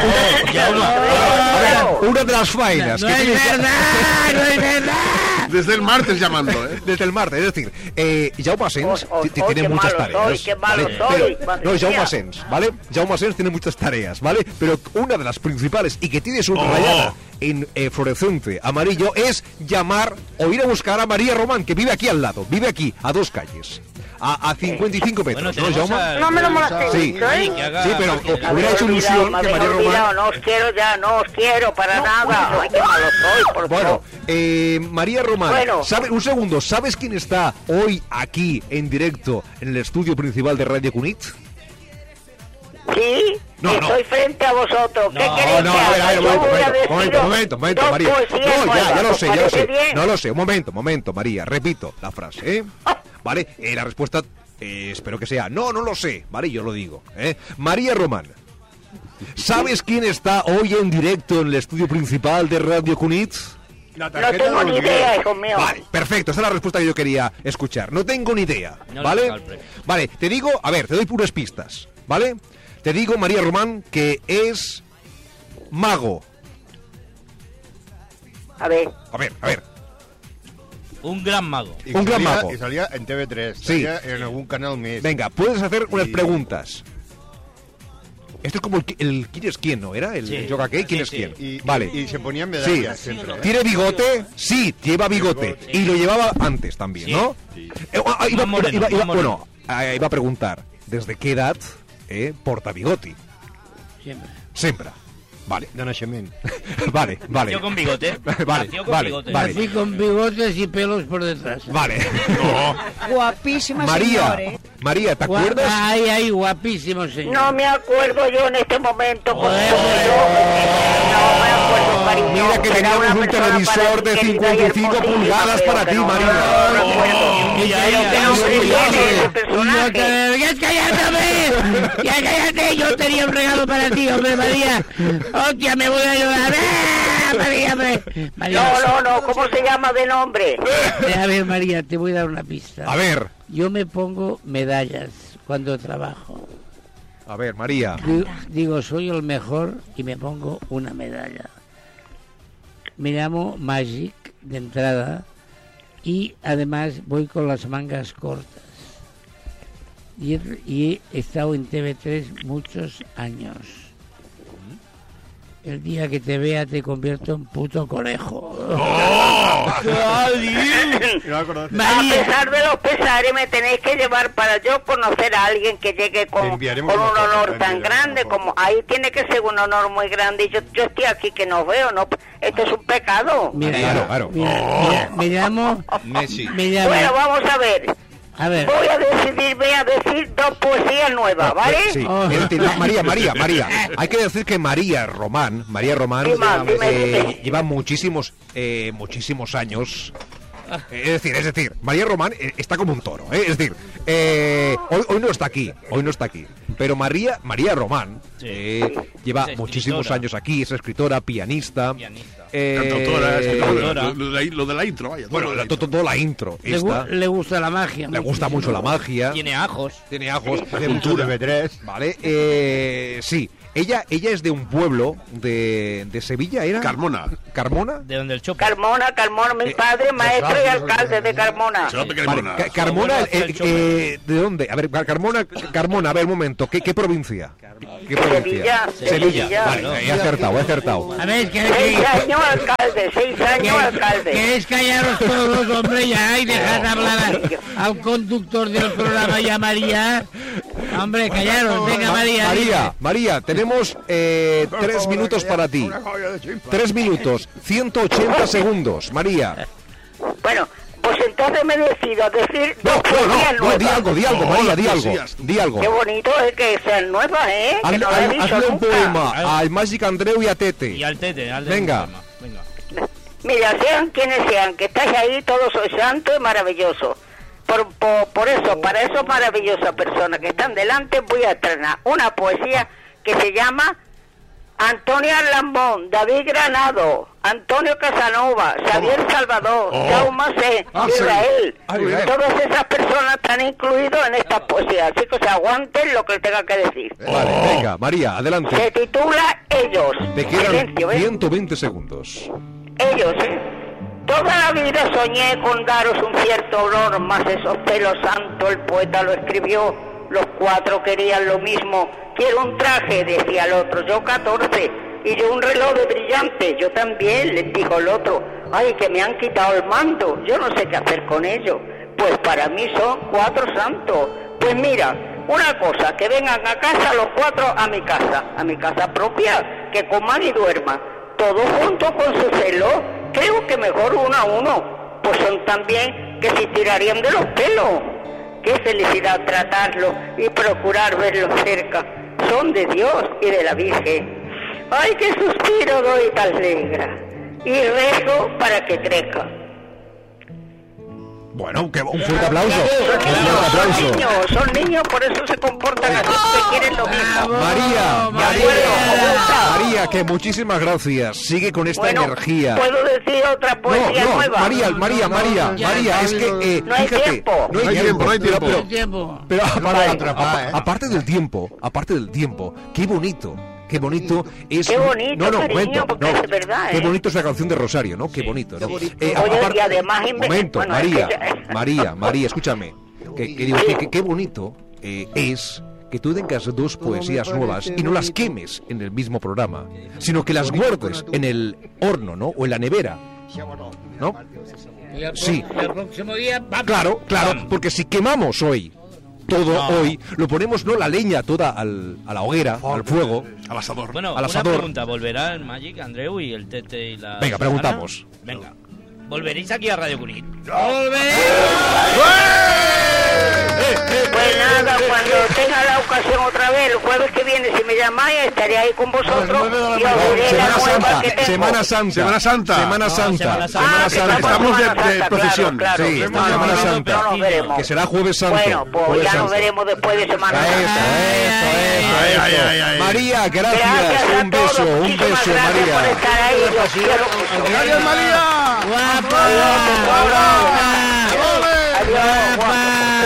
a ver, una de las faenas No que es tienes que- verdad, no es verdad. Desde el martes llamando, ¿eh? Desde el martes, es decir, eh, Jaume Asens Oh, oh, ti- ti- oh, tiene qué muchas malo tareas. soy, qué malo ¿vale? soy, Pero- madre no, Jaume mía. Asens, ¿vale? Jaume Asens tiene muchas tareas, ¿vale? Pero una de las principales y que tiene subrayada en eh, fluorescente amarillo es llamar o ir a buscar a María Román, que vive aquí al lado, vive aquí, a dos calles. A, a cincuenta y cinco metros, Bueno, ¿no, tenemos Jaume? al- No me lo molestéis, Sí, ¿eh? que haga- sí, pero que o- haga- hubiera hecho Me habéis ilusión olvidado, que me María habéis olvidado, Román... no os quiero ya, no os quiero para nada. Ay, qué malo soy, por Bueno, favor. eh, María Román, Bueno. ¿sabe, un segundo, ¿sabes quién está hoy aquí en directo en el estudio principal de Radio Cunit? ¿Sí? No, no. Estoy frente a vosotros. ¿Qué No, queréis no, que a ver, haga? a ver, Yo momento, voy a momento, momento, deciros momento, momento, dos María. poesías No, ya, nuevas, ya lo ¿os sé, ya lo parece sé. bien? No lo sé, un momento, momento, María, repito la frase, ¿eh? Vale, eh, la respuesta, eh, espero que sea, no, no lo sé, vale, yo lo digo, ¿eh? María Román, ¿sabes quién está hoy en directo en el estudio principal de Radio Cunit? La No tarjeta tengo de ni los idea, días. hijo mío. Vale, perfecto, esa es la respuesta que yo quería escuchar. No tengo ni idea, No le ¿vale? toca el premio. Vale, te digo, a ver, te doy puras pistas, ¿vale? Te digo, María Román, que es mago. A ver, A ver, a ver. Un gran mago. Y Un gran salía- mago. Y salía en T V tres, Sí. salía en algún canal més. Venga, puedes hacer unas Sí. preguntas. Esto es como el, qui- el ¿quién es quién, no era? El, Sí. el yoga qué, ¿quién Sí, es sí. quién? Y, Vale. y, y se ponían Sí. medallas siempre. ¿eh? ¿Tiene bigote? Sí, lleva bigote. bigote. Y lo llevaba antes también, Sí. ¿no? Sí. Eh, ah, ah, iba, Más moreno, iba- iba- más moreno. bueno, ah, iba a preguntar, ¿desde qué edad eh, porta bigoti? Siempre. Siempre. Vale, De naixement. vale, vale. Nació con bigote. Vale, Nació con vale, bigote. vale. Nací con bigotes y pelos por detrás. Vale. Guapísima María, señor, ¿eh? María, ¿te Gua- acuerdas? Ay, ay, guapísimo señor. no me acuerdo yo en este momento. con Joder, todo joder. yo, no me acuerdo, cariño. Mira que Era teníamos una un persona televisor para de ti querida y cincuenta y cinco hermosísima, pulgadas pero para que ti, no, María. No, no recuerdo. Y ya, Pero ya, qué ya, nombre ya, tiene ya, ese Y yo personaje. te... ¡Ya cállate! ¡Ya cállate! Yo tenía un regalo para ti, hombre, María. ¡Hostia, me voy a llorar! ¡Ah, María, hombre! María. No, no, no, ¿cómo se llama de nombre? A ver, María, te voy a dar una pista. A ver, Yo me pongo medallas cuando trabajo. a ver, María. Digo, digo, soy el mejor y me pongo una medalla. Me llamo Magic de entrada y además voy con las mangas cortas. Y he, y he estado en T V tres muchos años. El día que te vea te convierto en puto conejo. A pesar de los pesares me tenéis que llevar para yo conocer a alguien que llegue Te con, enviaremos con un una foto, honor te tan enviaremos grande una foto. como... Ahí tiene que ser un honor muy grande y yo, yo estoy aquí que no veo, ¿no? Esto es un pecado. Mira, Claro, claro. mira, mira, me llamo... Messi. Me llamo... Bueno, vamos a ver. A ver. Voy a decidir, voy a decir dos poesías nuevas, ¿vale? Sí, Oh. es decir, no, María, María, María. Hay que decir que María Román, María Román Dime, dime, eh, dime. lleva muchísimos, eh, muchísimos años Es decir, es decir, María Román eh, está como un toro, ¿eh? Es decir, eh, hoy, hoy no está aquí, hoy no está aquí. Pero María, María Román eh, lleva Es muchísimos escritora. años aquí, es escritora, pianista. Pianista. eh, Cantautora, escritora, Cantautora. lo, de la, lo de la intro, vaya. Bueno, todo la, lo de la to- to- toda la intro. Le, esta. gu- le gusta la magia. Le gusta mucho la magia. Tiene ajos. Tiene ajos. Hace mucho de B tres. Vale, eh, sí. Ella, ella es de un pueblo de, de Sevilla, ¿era? Carmona. ¿Carmona? De donde el chopo. Carmona, Carmona, mi padre, maestro y alcalde de Carmona. Se llama Vale, Carmona. Ca- Carmona, abuelo hacía eh, el chope. eh, ¿de dónde? A ver, Car- Carmona, Carmona, a ver, un momento, ¿qué, qué provincia? ¿Qué provincia? Sevilla, Sevilla. Vale, Claro. he acertado, he acertado. A ver, que, Seis que, años alcalde, seis años alcalde. ¿queréis callaros todos, hombre, ya, y dejar hablar a- al conductor del programa y a María? Hombre, callaros, venga, Ma- María. María, María, tenemos eh, tres minutos para ti. Tres minutos, ciento ochenta segundos. María. Bueno, pues entonces me decido a decir No, dos no, poesías no, no, di nuevas. algo, di algo, No, María, las di algo. poesías. Di algo. Qué bonito es que sean nuevas, ¿eh? Que Haz- no las he haz- dicho Hazle un nunca. poema al Magic Andreu y a Tete. Y al tete. Al Venga. Venga. Mira, sean quienes sean, que estáis ahí, todos sois santos y maravillosos. Por, por, por eso, para esos maravillosas personas que están delante, voy a estrenar una poesía que se llama Antonio Lambón, David Granado, Antonio Casanova, Xavier Salvador, Oh. Jaume C, Ah, sí. Israel. Ah, bien. Todas esas personas están incluidas en esta poesía, así que se aguanten lo que tenga que decir. Vale, venga, María, Se adelante. titula Ellos. Te quedan Silencio, ¿eh? ciento veinte segundos. Ellos, ¿eh? Toda la vida soñé con daros un cierto honor, mas esos pelos santos el poeta lo escribió. Los cuatro querían lo mismo. Quiero un traje, decía el otro, yo catorce. Y yo un reloj de brillante, yo también, les dijo el otro. Ay, que me han quitado el mando, yo no sé qué hacer con ello. Pues para mí son cuatro santos. Pues mira, una cosa, que vengan a casa los cuatro a mi casa, a mi casa propia, que coman y duerman. Todos juntos con su celo. Creo que mejor uno a uno, pues son también que se tirarían de los pelos. Qué felicidad tratarlos y procurar verlos cerca. Son de Dios y de la Virgen. Ay, qué suspiro doy tan negra. Y rezo para que crezca. Bueno, que un fuerte aplauso. Son Un fuerte niños, son aplauso. niños, son niños, por eso se comportan así, que quieren lo mismo. María, De acuerdo, me gusta. María, que muchísimas gracias. Sigue con esta Bueno, energía. ¿puedo decir otra No, poesía no, nueva? María, María, María, ya, María, es que, eh, No hay fíjate, tiempo. no hay No hay tiempo, no hay pero- tiempo. pero- El tiempo. Pero aparte, Vale. atrapar, ¿eh? aparte del tiempo, aparte del tiempo, qué bonito, qué bonito es... Qué bonito, no, no, cariño, momento, porque no, es verdad, qué ¿eh? bonito es la canción de Rosario, ¿no? Qué bonito, ¿no? Eh, Oye, aparte- y además inve- momento, bueno, es María, que ya- María, María, escúchame, que, que digo, que, que- qué bonito eh, es que tú tengas dos poesías nuevas y no las quemes en el mismo programa, sino que las guardes en el horno, ¿no? O en la nevera, ¿no? Y el, Sí. y el próximo día, ¡pam! Claro, claro, ¡pam! porque si quemamos hoy todo No. hoy, lo ponemos no la leña toda al, a la hoguera, al fuego. Al asador. Bueno, Al una asador. pregunta. ¿Volverá el Magic, Andreu y el Tete y la... Venga, preguntamos. Susana? Venga. ¿Volveréis aquí a Radio Cunit? Pues nada, cuando tenga la ocasión otra vez, el jueves que viene, si me llamáis, estaré ahí con vosotros y os diré la Semana nueva Santa, que tengo. Semana Santa. Semana Santa. Semana No, Santa. Semana Santa. Semana Ah, que Santa. Estamos de- Semana de Santa, procesión. Claro, claro. Sí, No, estamos no, Semana no, Santa. no nos veremos. Que será Jueves Santo. Bueno, pues Jueves ya nos Santo. veremos después de Semana Eso, Santa. eso, eso, Ay, eso. ay, ay, ay. María, gracias. Gracias a Un todos, beso, un muchísimas beso, gracias por María. estar ahí, los quiero mucho. ¡Gracias, María! ¡Guapa! Adiós, guapo.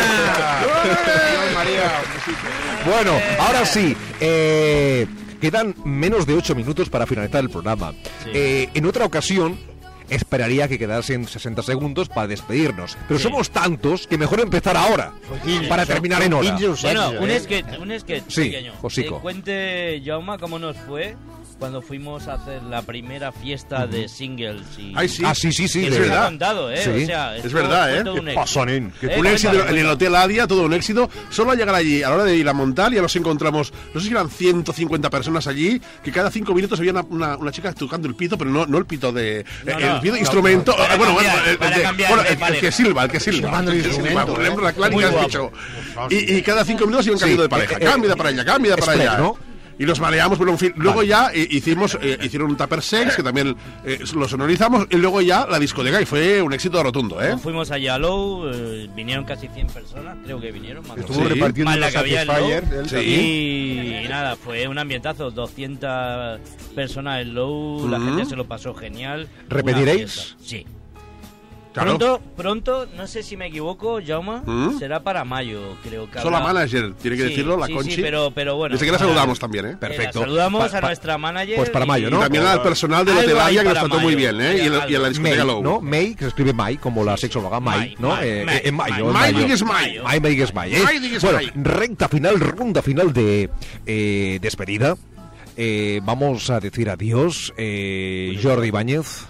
Bueno, ahora sí, eh, quedan menos de ocho minutos para finalizar el programa. Eh, en otra ocasión esperaría que quedasen sesenta segundos para despedirnos, pero Sí. somos tantos que mejor empezar ahora para terminar en hora. Bueno, un sketch, un sketch Sí, pequeño. Josico. Que cuente, Jaume, cómo nos fue cuando fuimos a hacer la primera fiesta de singles. Y... Ay, sí. Ah, sí, sí, sí. Que de se verdad. ha contado, ¿eh? Sí. O sea, Es esto verdad, fue ¿eh? todo ¿Qué un ¿Qué éxito. pasa, nen? Eh, Un éxito cuéntalo, en el cuéntalo. Hotel Adia, todo un éxito. Solo al llegar allí, a la hora de ir a montar, ya nos encontramos, no sé si eran ciento cincuenta personas allí, que cada cinco minutos había una, una, una chica tocando el pito, pero no, no el pito de... No, eh, no, el pito no, instrumento... para eh, bueno, cambiar, bueno, el, para de- cambiar bueno, de el- el pareja. que silba, el que silba. Silbando el El que silba, instrumento, por ejemplo, la Muy clárica has guapo. dicho. Y, y cada cinco minutos iban cambiando de pareja. eh, Cambia de para allá, cambia de para Express, allá. ¿no? y los mareamos, pero en fin. Luego vale. ya eh, hicimos, eh, hicieron un Tupper Sex, que también eh, lo sonorizamos, y luego ya la discoteca, y fue un éxito rotundo, ¿eh? Nos fuimos a Yalou, eh, vinieron casi cien personas, creo que vinieron. Más Estuvo sí. repartiendo más la que había el sí. y, y nada, fue un ambientazo, doscientas personas en Low, mm. la gente se lo pasó genial. ¿Repetiréis? Sí. Claro. Pronto, pronto, no sé si me equivoco, Jaume, ¿Mm? será para mayo, creo que Solo habrá... la manager, tiene que sí, decirlo, la sí, Conchi. Sí, pero, pero bueno. Desde que la saludamos también, ¿eh? Perfecto. Eh, saludamos pa, a pa, nuestra manager. Pues para mayo, ¿no? Y también al personal de la hotelaria, que nos trató muy bien, ¿eh? Y en, y en la discoteca Low. ¿No? May, que se escribe May, como la sexóloga May, ¿no? May, eh, May, en mayo. May digues May. May digues May, ¿eh? Bueno, recta final, ronda final de eh, despedida. Eh, vamos a decir adiós, eh, Jordi Ibáñez.